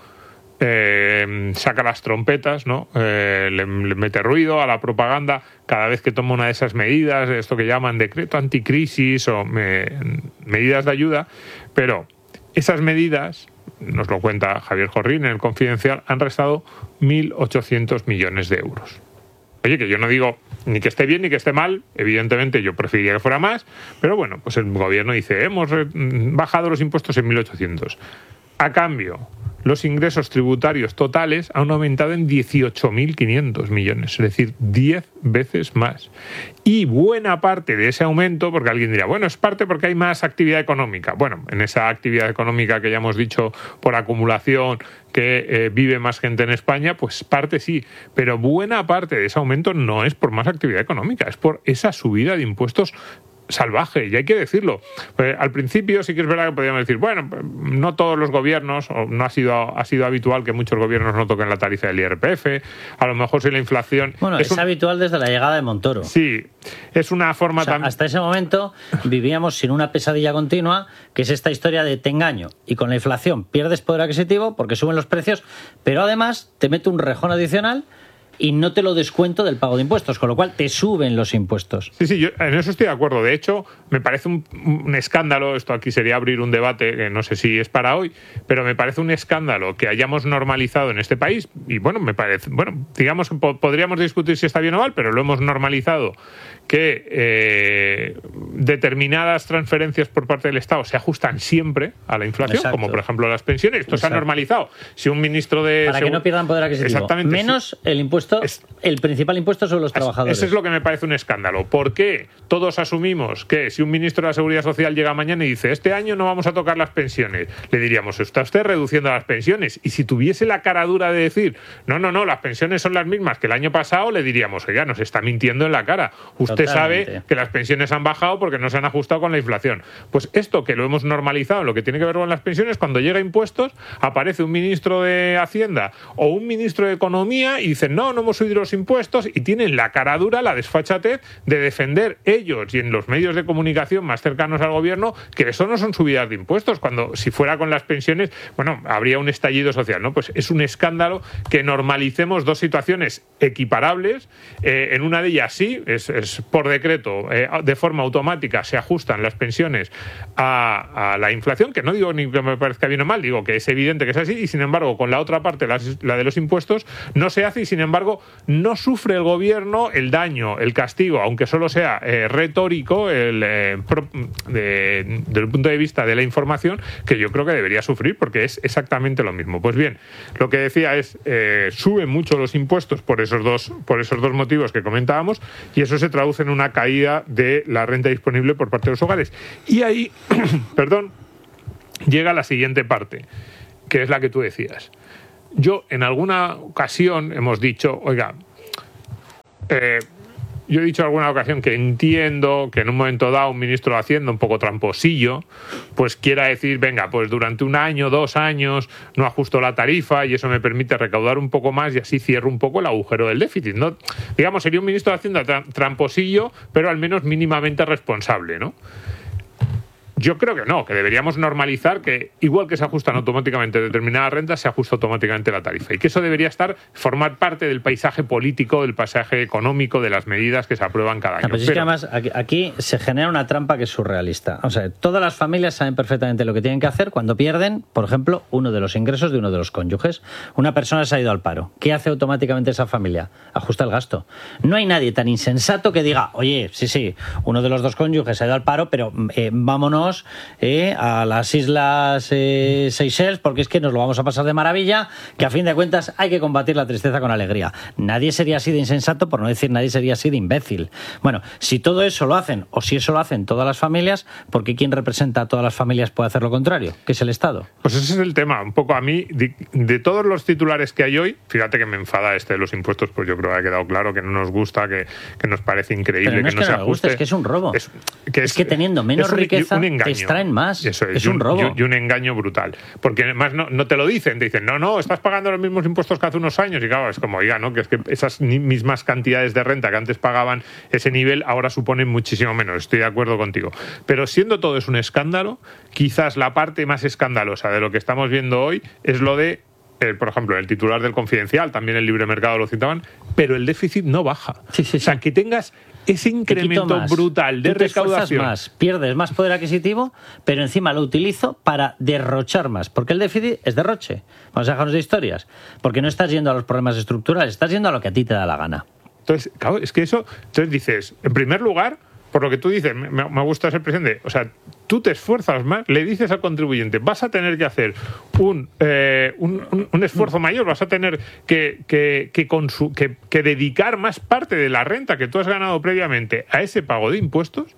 Eh, saca las trompetas, ¿no? Eh, le, le mete ruido a la propaganda cada vez que toma una de esas medidas, esto que llaman decreto anticrisis o me, medidas de ayuda, pero esas medidas, nos lo cuenta Javier Jorrín en el Confidencial, han restado mil ochocientos millones de euros. Oye, que yo no digo ni que esté bien ni que esté mal, evidentemente yo preferiría que fuera más, pero bueno, pues el gobierno dice, hemos bajado los impuestos en mil ochocientos. A cambio, los ingresos tributarios totales han aumentado en dieciocho mil quinientos millones, es decir, diez veces más. Y buena parte de ese aumento, porque alguien dirá, bueno, es parte porque hay más actividad económica. Bueno, en esa actividad económica que ya hemos dicho por acumulación, que eh, vive más gente en España, pues parte sí, pero buena parte de ese aumento no es por más actividad económica, es por esa subida de impuestos salvaje, y hay que decirlo. Pues, al principio sí que es verdad que podríamos decir, bueno, no todos los gobiernos, o no ha sido ha sido habitual que muchos gobiernos no toquen la tarifa del I R P F, a lo mejor si la inflación... Bueno, es, es un... habitual desde la llegada de Montoro. Sí, es una forma o sea, tan... Hasta ese momento vivíamos sin una pesadilla continua, que es esta historia de te engaño, y con la inflación pierdes poder adquisitivo porque suben los precios, pero además te meto un rejón adicional y no te lo descuento del pago de impuestos, con lo cual te suben los impuestos. Sí, sí, yo en eso estoy de acuerdo. De hecho, me parece un, un escándalo, esto aquí sería abrir un debate, que no sé si es para hoy, pero me parece un escándalo que hayamos normalizado en este país, y bueno, me parece, bueno, digamos que po- podríamos discutir si está bien o mal, pero lo hemos normalizado, que eh, determinadas transferencias por parte del Estado se ajustan siempre a la inflación, exacto, como por ejemplo las pensiones. Esto exacto. Se ha normalizado. Si un ministro de... Para que no pierdan poder adquisitivo. Exactamente. Menos sí. el impuesto puesto es, el principal impuesto sobre los trabajadores. Eso es lo que me parece un escándalo. ¿Por qué todos asumimos que si un ministro de la Seguridad Social llega mañana y dice este año no vamos a tocar las pensiones, le diríamos, está usted reduciendo las pensiones? Y si tuviese la cara dura de decir, no, no, no, las pensiones son las mismas que el año pasado, le diríamos, oiga, nos está mintiendo en la cara. Usted Totalmente. sabe que las pensiones han bajado porque no se han ajustado con la inflación. Pues esto que lo hemos normalizado, lo que tiene que ver con las pensiones, cuando llega a impuestos, aparece un ministro de Hacienda o un ministro de Economía y dicen, no, no hemos subido los impuestos, y tienen la cara dura, la desfachatez de defender ellos y en los medios de comunicación más cercanos al gobierno que eso no son subidas de impuestos, cuando si fuera con las pensiones, bueno, habría un estallido social, ¿no? Pues es un escándalo que normalicemos dos situaciones equiparables. Eh, en una de ellas sí, es, es por decreto, eh, de forma automática se ajustan las pensiones a, a la inflación, que no digo ni que me parezca bien o mal, digo que es evidente que es así, y sin embargo con la otra parte, la, la de los impuestos, no se hace, y sin embargo no sufre el gobierno el daño, el castigo, aunque solo sea eh, retórico el, eh, pro, de, desde el punto de vista de la información, que yo creo que debería sufrir, porque es exactamente lo mismo. Pues bien, lo que decía es, eh, suben mucho los impuestos por esos dos, por esos dos motivos que comentábamos, y eso se traduce en una caída de la renta disponible por parte de los hogares. Y ahí, perdón, llega la siguiente parte, que es la que tú decías. Yo, en alguna ocasión, hemos dicho, oiga, eh, yo he dicho en alguna ocasión que entiendo que en un momento dado un ministro de Hacienda un poco tramposillo, pues quiera decir, venga, pues durante un año, dos años, no ajusto la tarifa y eso me permite recaudar un poco más y así cierro un poco el agujero del déficit, ¿no? Digamos, sería un ministro de Hacienda tra- tramposillo, pero al menos mínimamente responsable, ¿no? Yo creo que no, que deberíamos normalizar que igual que se ajustan automáticamente determinadas rentas, se ajusta automáticamente la tarifa. Y que eso debería estar, formar parte del paisaje político, del paisaje económico, de las medidas que se aprueban cada año. No, pues Pero... es que además aquí, aquí se genera una trampa que es surrealista. O sea, todas las familias saben perfectamente lo que tienen que hacer cuando pierden, por ejemplo, uno de los ingresos de uno de los cónyuges. Una persona se ha ido al paro. ¿Qué hace automáticamente esa familia? Ajusta el gasto. No hay nadie tan insensato que diga, oye, sí, sí, uno de los dos cónyuges se ha ido al paro, pero eh, vámonos Eh, a las islas eh, Seychelles porque es que nos lo vamos a pasar de maravilla, que a fin de cuentas hay que combatir la tristeza con alegría. Nadie sería así de insensato, por no decir nadie sería así de imbécil. Bueno, si todo eso lo hacen, o si eso lo hacen todas las familias, ¿por qué quien representa a todas las familias puede hacer lo contrario? Que es el Estado. Pues ese es el tema. Un poco a mí, de, de todos los titulares que hay hoy, fíjate que me enfada este de los impuestos, pues yo creo que ha quedado claro que no nos gusta, que, que nos parece increíble, Pero no que es no que se no me ajuste. gusta, es que es un robo. Es que, es, es que teniendo menos es un, riqueza un engaño. te extraen más. Eso es, es y un, un robo. Y un engaño brutal. Porque además no, no te lo dicen, te dicen, no, no, estás pagando los mismos impuestos que hace unos años. Y claro, es como, oiga, ¿no? Que es que esas mismas cantidades de renta que antes pagaban ese nivel, ahora suponen muchísimo menos. Estoy de acuerdo contigo. Pero siendo todo es un escándalo, quizás la parte más escandalosa de lo que estamos viendo hoy es lo de, eh, por ejemplo, el titular del Confidencial, también el Libre Mercado lo citaban, pero el déficit no baja. Sí, sí, sí. O sea, que tengas ese incremento brutal de Tú te recaudación. Más, pierdes más poder adquisitivo, pero encima lo utilizo para derrochar más, porque el déficit es derroche. Vamos a dejarnos de historias, porque no estás yendo a los problemas estructurales, estás yendo a lo que a ti te da la gana. Entonces, claro, es que eso, entonces dices, en primer lugar, por lo que tú dices, me, me gusta ser presidente, o sea, tú te esfuerzas más, le dices al contribuyente, vas a tener que hacer un, eh, un, un, un esfuerzo mayor, vas a tener que, que, que, consu- que, que dedicar más parte de la renta que tú has ganado previamente a ese pago de impuestos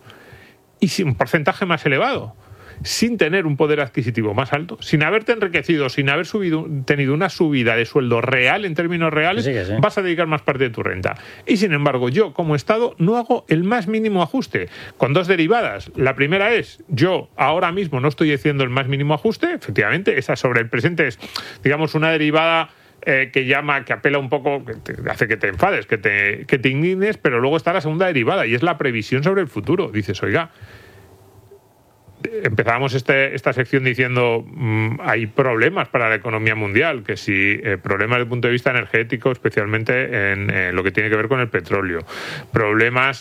y sin un porcentaje más elevado, sin tener un poder adquisitivo más alto, sin haberte enriquecido, sin haber subido, tenido una subida de sueldo real en términos reales, sí, sí. vas a dedicar más parte de tu renta. Y sin embargo, yo como Estado no hago el más mínimo ajuste, con dos derivadas. La primera es, yo ahora mismo no estoy haciendo el más mínimo ajuste, efectivamente, esa sobre el presente es, digamos, una derivada Eh, que llama, que apela un poco, que te hace que te enfades, que te, que te indignes, pero luego está la segunda derivada y es la previsión sobre el futuro. Dices, oiga, empezábamos este, esta sección diciendo mmm, hay problemas para la economía mundial, que si eh, problemas desde el punto de vista energético, especialmente en eh, lo que tiene que ver con el petróleo, problemas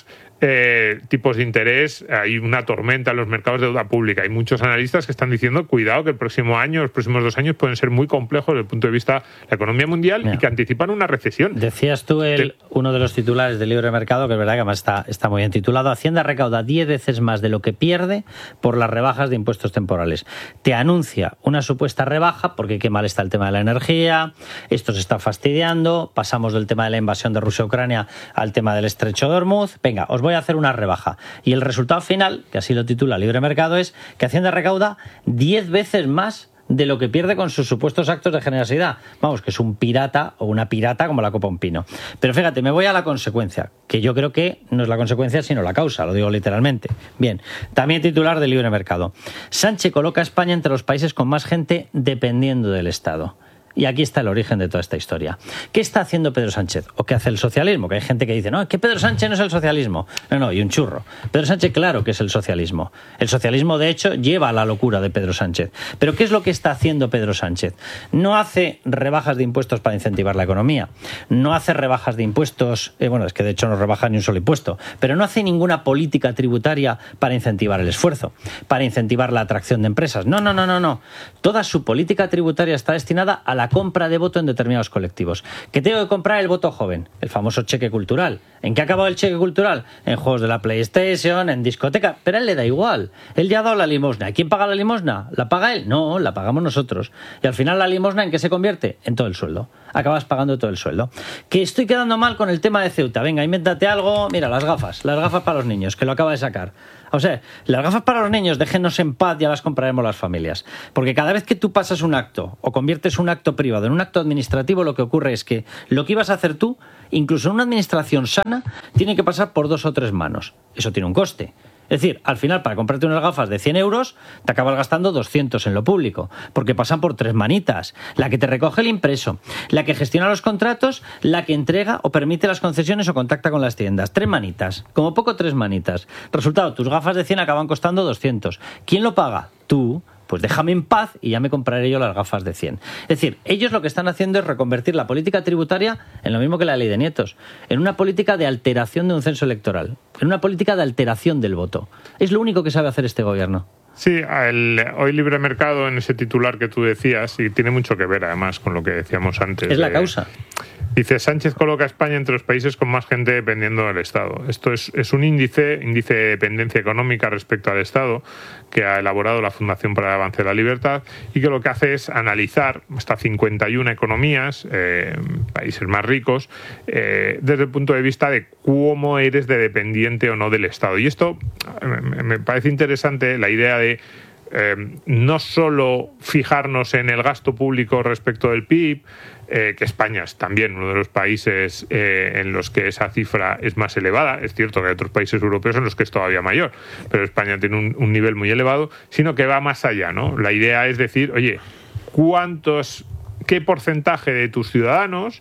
eh, tipos de interés, hay una tormenta en los mercados de deuda pública. Hay muchos analistas que están diciendo, cuidado, que el próximo año, los próximos dos años pueden ser muy complejos desde el punto de vista de la economía mundial Mira. y que anticipan una recesión. Decías tú el, uno de los titulares del Libre Mercado, que es verdad que además está, está muy bien titulado, Hacienda recauda diez veces más de lo que pierde por las rebajas de impuestos temporales. Te anuncia una supuesta rebaja, porque qué mal está el tema de la energía, esto se está fastidiando, pasamos del tema de la invasión de Rusia a Ucrania al tema del estrecho de Hormuz, venga, os voy a hacer una rebaja. Y el resultado final, que así lo titula Libre Mercado, es que Hacienda recauda diez veces más de lo que pierde con sus supuestos actos de generosidad. Vamos, que es un pirata o una pirata como la copa un pino. Pero fíjate, me voy a la consecuencia, que yo creo que no es la consecuencia sino la causa, lo digo literalmente. Bien, también titular de Libre Mercado. Sánchez coloca a España entre los países con más gente dependiendo del Estado. Y aquí está el origen de toda esta historia. ¿Qué está haciendo Pedro Sánchez? ¿O qué hace el socialismo? Que hay gente que dice, no, es que Pedro Sánchez no es el socialismo. No, no, y un churro. Pedro Sánchez, claro que es el socialismo. El socialismo, de hecho, lleva a la locura de Pedro Sánchez. Pero ¿qué es lo que está haciendo Pedro Sánchez? No hace rebajas de impuestos para incentivar la economía. No hace rebajas de impuestos, eh, bueno, es que de hecho no rebaja ni un solo impuesto, pero no hace ninguna política tributaria para incentivar el esfuerzo, para incentivar la atracción de empresas. No, no, no, no, no. Toda su política tributaria está destinada a la la compra de voto en determinados colectivos. Que tengo que comprar el voto joven, el famoso cheque cultural. ¿En qué ha acabado el cheque cultural? En juegos de la PlayStation, en discoteca, pero a él le da igual. Él ya ha dado la limosna. ¿Quién paga la limosna? ¿La paga él? No, la pagamos nosotros. Y al final la limosna, ¿en qué se convierte? En todo el sueldo. Acabas pagando todo el sueldo. Que estoy quedando mal con el tema de Ceuta. Venga, invéntate algo. Mira, las gafas. Las gafas para los niños, que lo acaba de sacar. O sea, las gafas para los niños, déjennos en paz, ya las compraremos las familias. Porque cada vez que tú pasas un acto o conviertes un acto privado en un acto administrativo, lo que ocurre es que lo que ibas a hacer tú, incluso en una administración sana, tiene que pasar por dos o tres manos. Eso tiene un coste. Es decir, al final, para comprarte unas gafas de cien euros, te acabas gastando doscientos en lo público, porque pasan por tres manitas. La que te recoge el impreso, la que gestiona los contratos, la que entrega o permite las concesiones o contacta con las tiendas. Tres manitas, como poco tres manitas. Resultado, tus gafas de cien acaban costando doscientos. ¿Quién lo paga? Tú. Pues déjame en paz y ya me compraré yo las gafas de cien. Es decir, ellos lo que están haciendo es reconvertir la política tributaria en lo mismo que la ley de nietos, en una política de alteración de un censo electoral, en una política de alteración del voto. Es lo único que sabe hacer este gobierno. Sí, el, hoy Libre Mercado, en ese titular que tú decías, y tiene mucho que ver además con lo que decíamos antes. Es la de, causa. Dice, Sánchez coloca a España entre los países con más gente dependiendo del Estado. Esto es, es un índice, índice de dependencia económica respecto al Estado, que ha elaborado la Fundación para el Avance de la Libertad, y que lo que hace es analizar hasta cincuenta y una economías, eh, países más ricos, eh, desde el punto de vista de cómo eres de dependiente o no del Estado. Y esto me, me parece interesante, la idea de Eh, no solo fijarnos en el gasto público respecto del P I B, eh, que España es también uno de los países eh, en los que esa cifra es más elevada. Es cierto que hay otros países europeos en los que es todavía mayor, pero España tiene un, un nivel muy elevado, sino que va más allá, ¿no? La idea es decir, oye, ¿cuántos, qué porcentaje de tus ciudadanos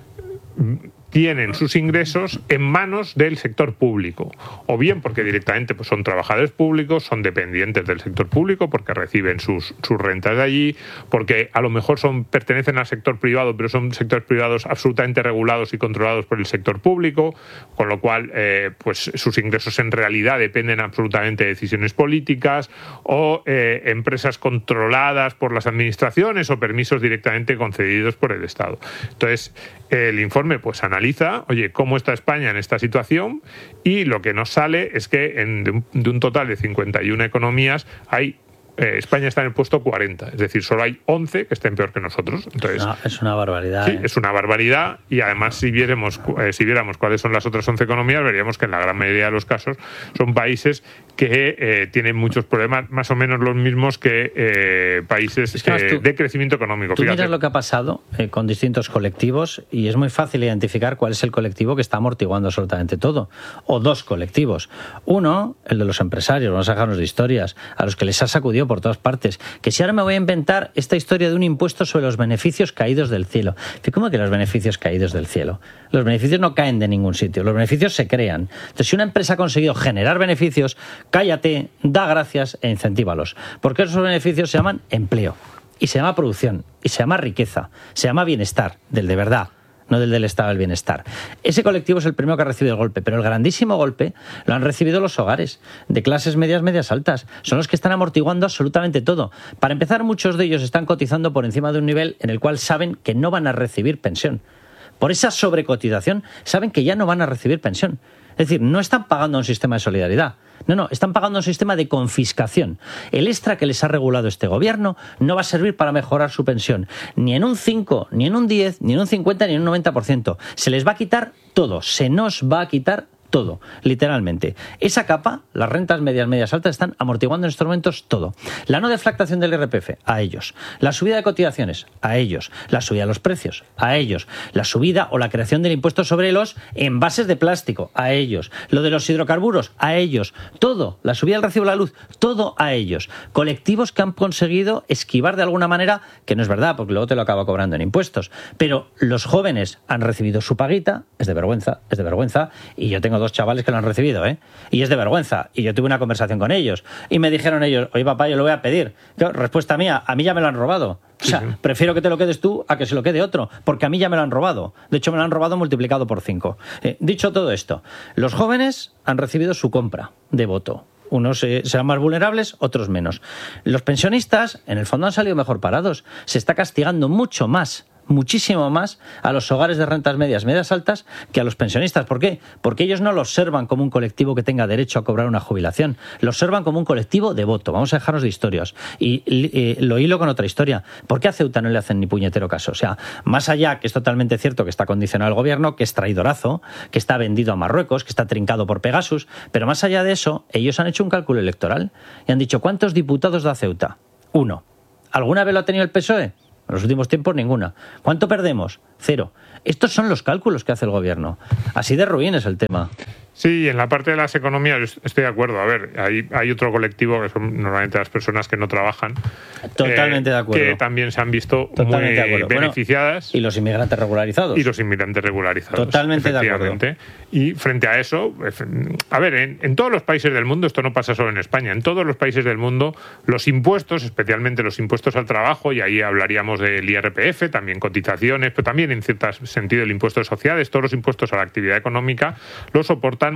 tienen sus ingresos en manos del sector público? O bien porque directamente pues, son trabajadores públicos, son dependientes del sector público porque reciben sus, sus rentas de allí, porque a lo mejor son pertenecen al sector privado, pero son sectores privados absolutamente regulados y controlados por el sector público, con lo cual eh, pues sus ingresos en realidad dependen absolutamente de decisiones políticas, o eh, empresas controladas por las administraciones o permisos directamente concedidos por el Estado. Entonces, el informe pues analiza, oye, cómo está España en esta situación, y lo que nos sale es que en, de, un, de un total de cincuenta y una economías hay Eh, España está en el puesto cuarenta, es decir, solo hay once que estén peor que nosotros. Entonces, no, es una barbaridad. Sí, ¿eh? es una barbaridad, y además si viéramos, eh, si viéramos cuáles son las otras once economías, veríamos que en la gran mayoría de los casos son países que eh, tienen muchos problemas, más o menos los mismos que eh, países es que eh, tú, de crecimiento económico. Tú miras lo que ha pasado eh, con distintos colectivos y es muy fácil identificar cuál es el colectivo que está amortiguando absolutamente todo. O dos colectivos. Uno, el de los empresarios, vamos a dejarnos de historias, a los que les ha sacudido por todas partes. Que si ahora me voy a inventar esta historia de un impuesto sobre los beneficios caídos del cielo. ¿Cómo que los beneficios caídos del cielo? Los beneficios no caen de ningún sitio, los beneficios se crean. Entonces, si una empresa ha conseguido generar beneficios, cállate, da gracias e incentívalos. Porque esos beneficios se llaman empleo, y se llama producción, y se llama riqueza, se llama bienestar, del de verdad. no del del estado del bienestar. Ese colectivo es el primero que ha recibido el golpe, pero el grandísimo golpe lo han recibido los hogares de clases medias, medias altas. Son los que están amortiguando absolutamente todo. Para empezar, muchos de ellos están cotizando por encima de un nivel en el cual saben que no van a recibir pensión. Por esa sobrecotización saben que ya no van a recibir pensión. Es decir, no están pagando un sistema de solidaridad. No, no, están pagando un sistema de confiscación. El extra que les ha regulado este gobierno no va a servir para mejorar su pensión. Ni en un cinco, ni en un diez, ni en un cincuenta, ni en un noventa por ciento. Se les va a quitar todo. Se nos va a quitar todo, literalmente. Esa capa, las rentas medias, medias altas, están amortiguando en estos momentos todo. La no deflactación del I R P F, a ellos. La subida de cotizaciones, a ellos. La subida de los precios, a ellos. La subida o la creación del impuesto sobre los envases de plástico, a ellos. Lo de los hidrocarburos, a ellos. Todo, la subida del recibo de la luz, todo a ellos. Colectivos que han conseguido esquivar de alguna manera, que no es verdad, porque luego te lo acaba cobrando en impuestos. Pero los jóvenes han recibido su paguita, es de vergüenza, es de vergüenza, y yo tengo dos chavales que lo han recibido, ¿eh? Y es de vergüenza. Y yo tuve una conversación con ellos. Y me dijeron ellos, oye papá, yo lo voy a pedir. Yo, respuesta mía, a mí ya me lo han robado. O sea, sí, sí. Prefiero que te lo quedes tú a que se lo quede otro, porque a mí ya me lo han robado. De hecho, me lo han robado multiplicado por cinco. Eh, dicho todo esto, los jóvenes han recibido su compra de voto. Unos eh, serán más vulnerables, otros menos. Los pensionistas, en el fondo, han salido mejor parados. Se está castigando mucho más, muchísimo más a los hogares de rentas medias, medias altas que a los pensionistas. ¿Por qué? Porque ellos no lo observan como un colectivo que tenga derecho a cobrar una jubilación. Lo observan como un colectivo de voto. Vamos a dejarnos de historias. Y eh, lo hilo con otra historia. ¿Por qué a Ceuta no le hacen ni puñetero caso? O sea, más allá, que es totalmente cierto que está condicionado el gobierno, que es traidorazo, que está vendido a Marruecos, que está trincado por Pegasus, pero más allá de eso, ellos han hecho un cálculo electoral y han dicho, ¿cuántos diputados da Ceuta? Uno. ¿Alguna vez lo ha tenido el P S O E? En los últimos tiempos ninguna. ¿Cuánto perdemos? Cero. Estos son los cálculos que hace el gobierno. Así de ruin es el tema. Sí, en la parte de las economías estoy de acuerdo. A ver, hay, hay otro colectivo que son normalmente las personas que no trabajan. Totalmente eh, de acuerdo. Que también se han visto Totalmente muy beneficiadas. Bueno, y los inmigrantes regularizados. Y los inmigrantes regularizados. Totalmente de acuerdo. Y frente a eso, a ver, en, en todos los países del mundo, esto no pasa solo en España, en todos los países del mundo, los impuestos, especialmente los impuestos al trabajo, y ahí hablaríamos del I R P F, también cotizaciones, pero también en cierto sentido el impuesto de sociedades, todos los impuestos a la actividad económica, los soportan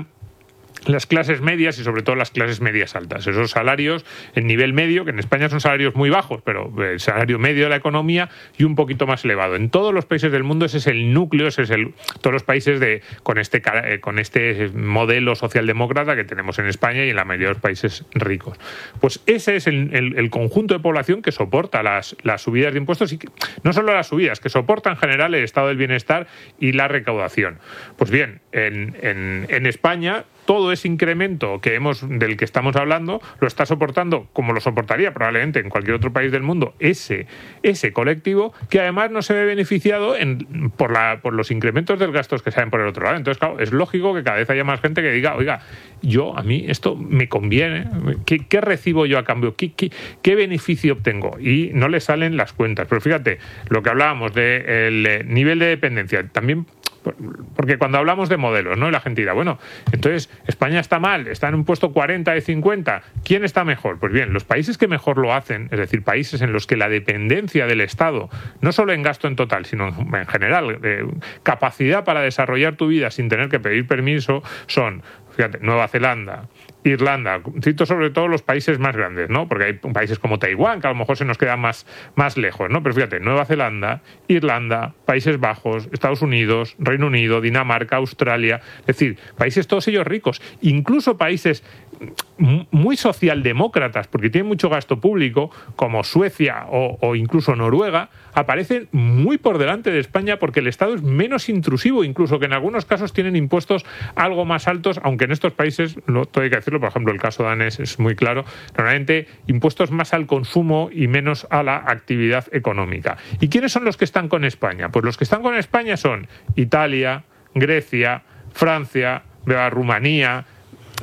las clases medias y sobre todo las clases medias altas. Esos salarios en nivel medio, que en España son salarios muy bajos, pero el salario medio de la economía y un poquito más elevado. En todos los países del mundo ese es el núcleo, ese es el todos los países de con este con este modelo socialdemócrata que tenemos en España y en la mayoría de los países ricos. Pues ese es el, el, el conjunto de población que soporta las, las subidas de impuestos y que, no solo las subidas, que soporta en general el estado del bienestar y la recaudación. Pues bien, en, en, en España todo ese incremento que hemos, del que estamos hablando lo está soportando, como lo soportaría probablemente en cualquier otro país del mundo, ese, ese colectivo que además no se ve beneficiado en, por, la, por los incrementos de los gastos que salen por el otro lado. Entonces, claro, es lógico que cada vez haya más gente que diga, oiga, yo, a mí esto me conviene, ¿qué, qué recibo yo a cambio? ¿Qué, qué, ¿Qué beneficio obtengo? Y no le salen las cuentas. Pero fíjate, lo que hablábamos del nivel de dependencia, también. Porque cuando hablamos de modelos, ¿no? La gente dirá, bueno, entonces España está mal, está en un puesto cuarenta de cincuenta. ¿Quién está mejor? Pues bien, los países que mejor lo hacen, es decir, países en los que la dependencia del Estado, no solo en gasto en total, sino en general, de capacidad para desarrollar tu vida sin tener que pedir permiso, son, fíjate, Nueva Zelanda, Irlanda, cito sobre todo los países más grandes, ¿no? Porque hay países como Taiwán que a lo mejor se nos quedan más, más lejos, ¿no? Pero fíjate, Nueva Zelanda, Irlanda, Países Bajos, Estados Unidos, Reino Unido, Dinamarca, Australia, es decir, países todos ellos ricos, incluso países muy socialdemócratas, porque tienen mucho gasto público, como Suecia o, o incluso Noruega, aparecen muy por delante de España porque el Estado es menos intrusivo, incluso que en algunos casos tienen impuestos algo más altos, aunque en estos países, no todo hay que decirlo, por ejemplo, el caso danés es muy claro, normalmente impuestos más al consumo y menos a la actividad económica. ¿Y quiénes son los que están con España? Pues los que están con España son Italia, Grecia, Francia, Rumanía,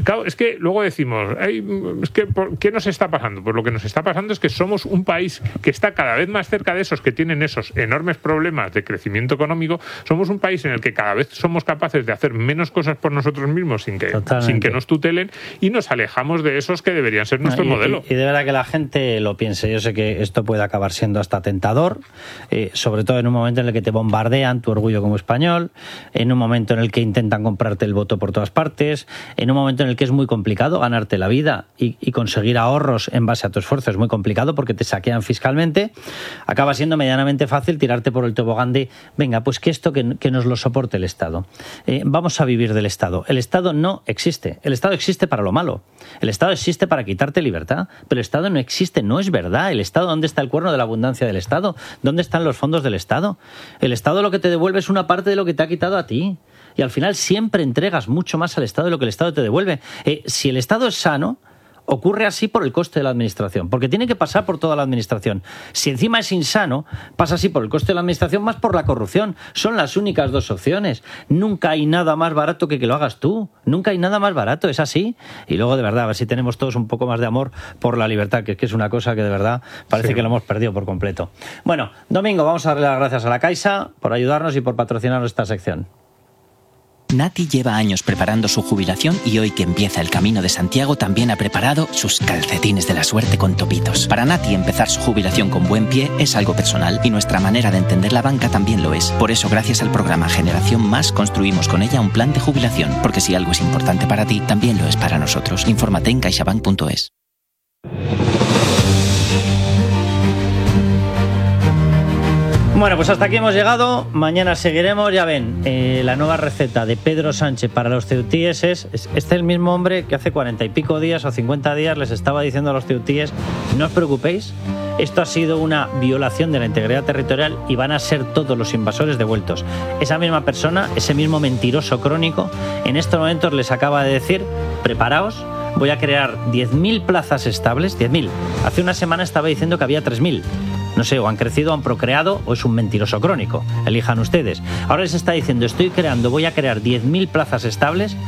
Claro, es que luego decimos, "Ay, es que, ¿qué nos está pasando?". Pues lo que nos está pasando es que somos un país que está cada vez más cerca de esos que tienen esos enormes problemas de crecimiento económico. Somos un país en el que cada vez somos capaces de hacer menos cosas por nosotros mismos sin que, sin que nos tutelen, y nos alejamos de esos que deberían ser nuestro y, modelo. Y, y de verdad que la gente lo piense. Yo sé que esto puede acabar siendo hasta tentador, eh, sobre todo en un momento en el que te bombardean tu orgullo como español, en un momento en el que intentan comprarte el voto por todas partes, en un momento en el que es muy complicado ganarte la vida y, y conseguir ahorros en base a tu esfuerzo. Es muy complicado porque te saquean fiscalmente. Acaba siendo medianamente fácil tirarte por el tobogán de, venga, pues que esto que, que nos lo soporte el Estado. Eh, vamos a vivir del Estado. El Estado no existe. El Estado existe para lo malo. El Estado existe para quitarte libertad, pero el Estado no existe, no es verdad. El Estado, ¿dónde está el cuerno de la abundancia del Estado? ¿Dónde están los fondos del Estado? El Estado lo que te devuelve es una parte de lo que te ha quitado a ti. Y al final siempre entregas mucho más al Estado de lo que el Estado te devuelve. Eh, si el Estado es sano, ocurre así por el coste de la administración, porque tiene que pasar por toda la administración. Si encima es insano, pasa así por el coste de la administración más por la corrupción. Son las únicas dos opciones. Nunca hay nada más barato que que lo hagas tú. Nunca hay nada más barato, es así. Y luego, de verdad, a ver si tenemos todos un poco más de amor por la libertad, que es que es una cosa que de verdad parece sí. que lo hemos perdido por completo. Bueno, Domingo, vamos a darle las gracias a la Caixa por ayudarnos y por patrocinarnos esta sección. Nati lleva años preparando su jubilación y hoy que empieza el Camino de Santiago también ha preparado sus calcetines de la suerte con topitos. Para Nati empezar su jubilación con buen pie es algo personal y nuestra manera de entender la banca también lo es. Por eso, gracias al programa Generación Más, construimos con ella un plan de jubilación, porque si algo es importante para ti, también lo es para nosotros. Infórmate en caixabank punto es. Bueno, pues hasta aquí hemos llegado. Mañana seguiremos. Ya ven, eh, la nueva receta de Pedro Sánchez para los ceutíes es, es este el mismo hombre que hace cuarenta y pico días o cincuenta días les estaba diciendo a los ceutíes: no os preocupéis, esto ha sido una violación de la integridad territorial y van a ser todos los invasores devueltos. Esa misma persona, ese mismo mentiroso crónico, en estos momentos les acaba de decir: preparaos, voy a crear diez mil plazas estables. diez mil. Hace una semana estaba diciendo que había tres mil. No sé, o han crecido, o han procreado, o es un mentiroso crónico. Elijan ustedes. Ahora les está diciendo: estoy creando, voy a crear diez mil plazas estables.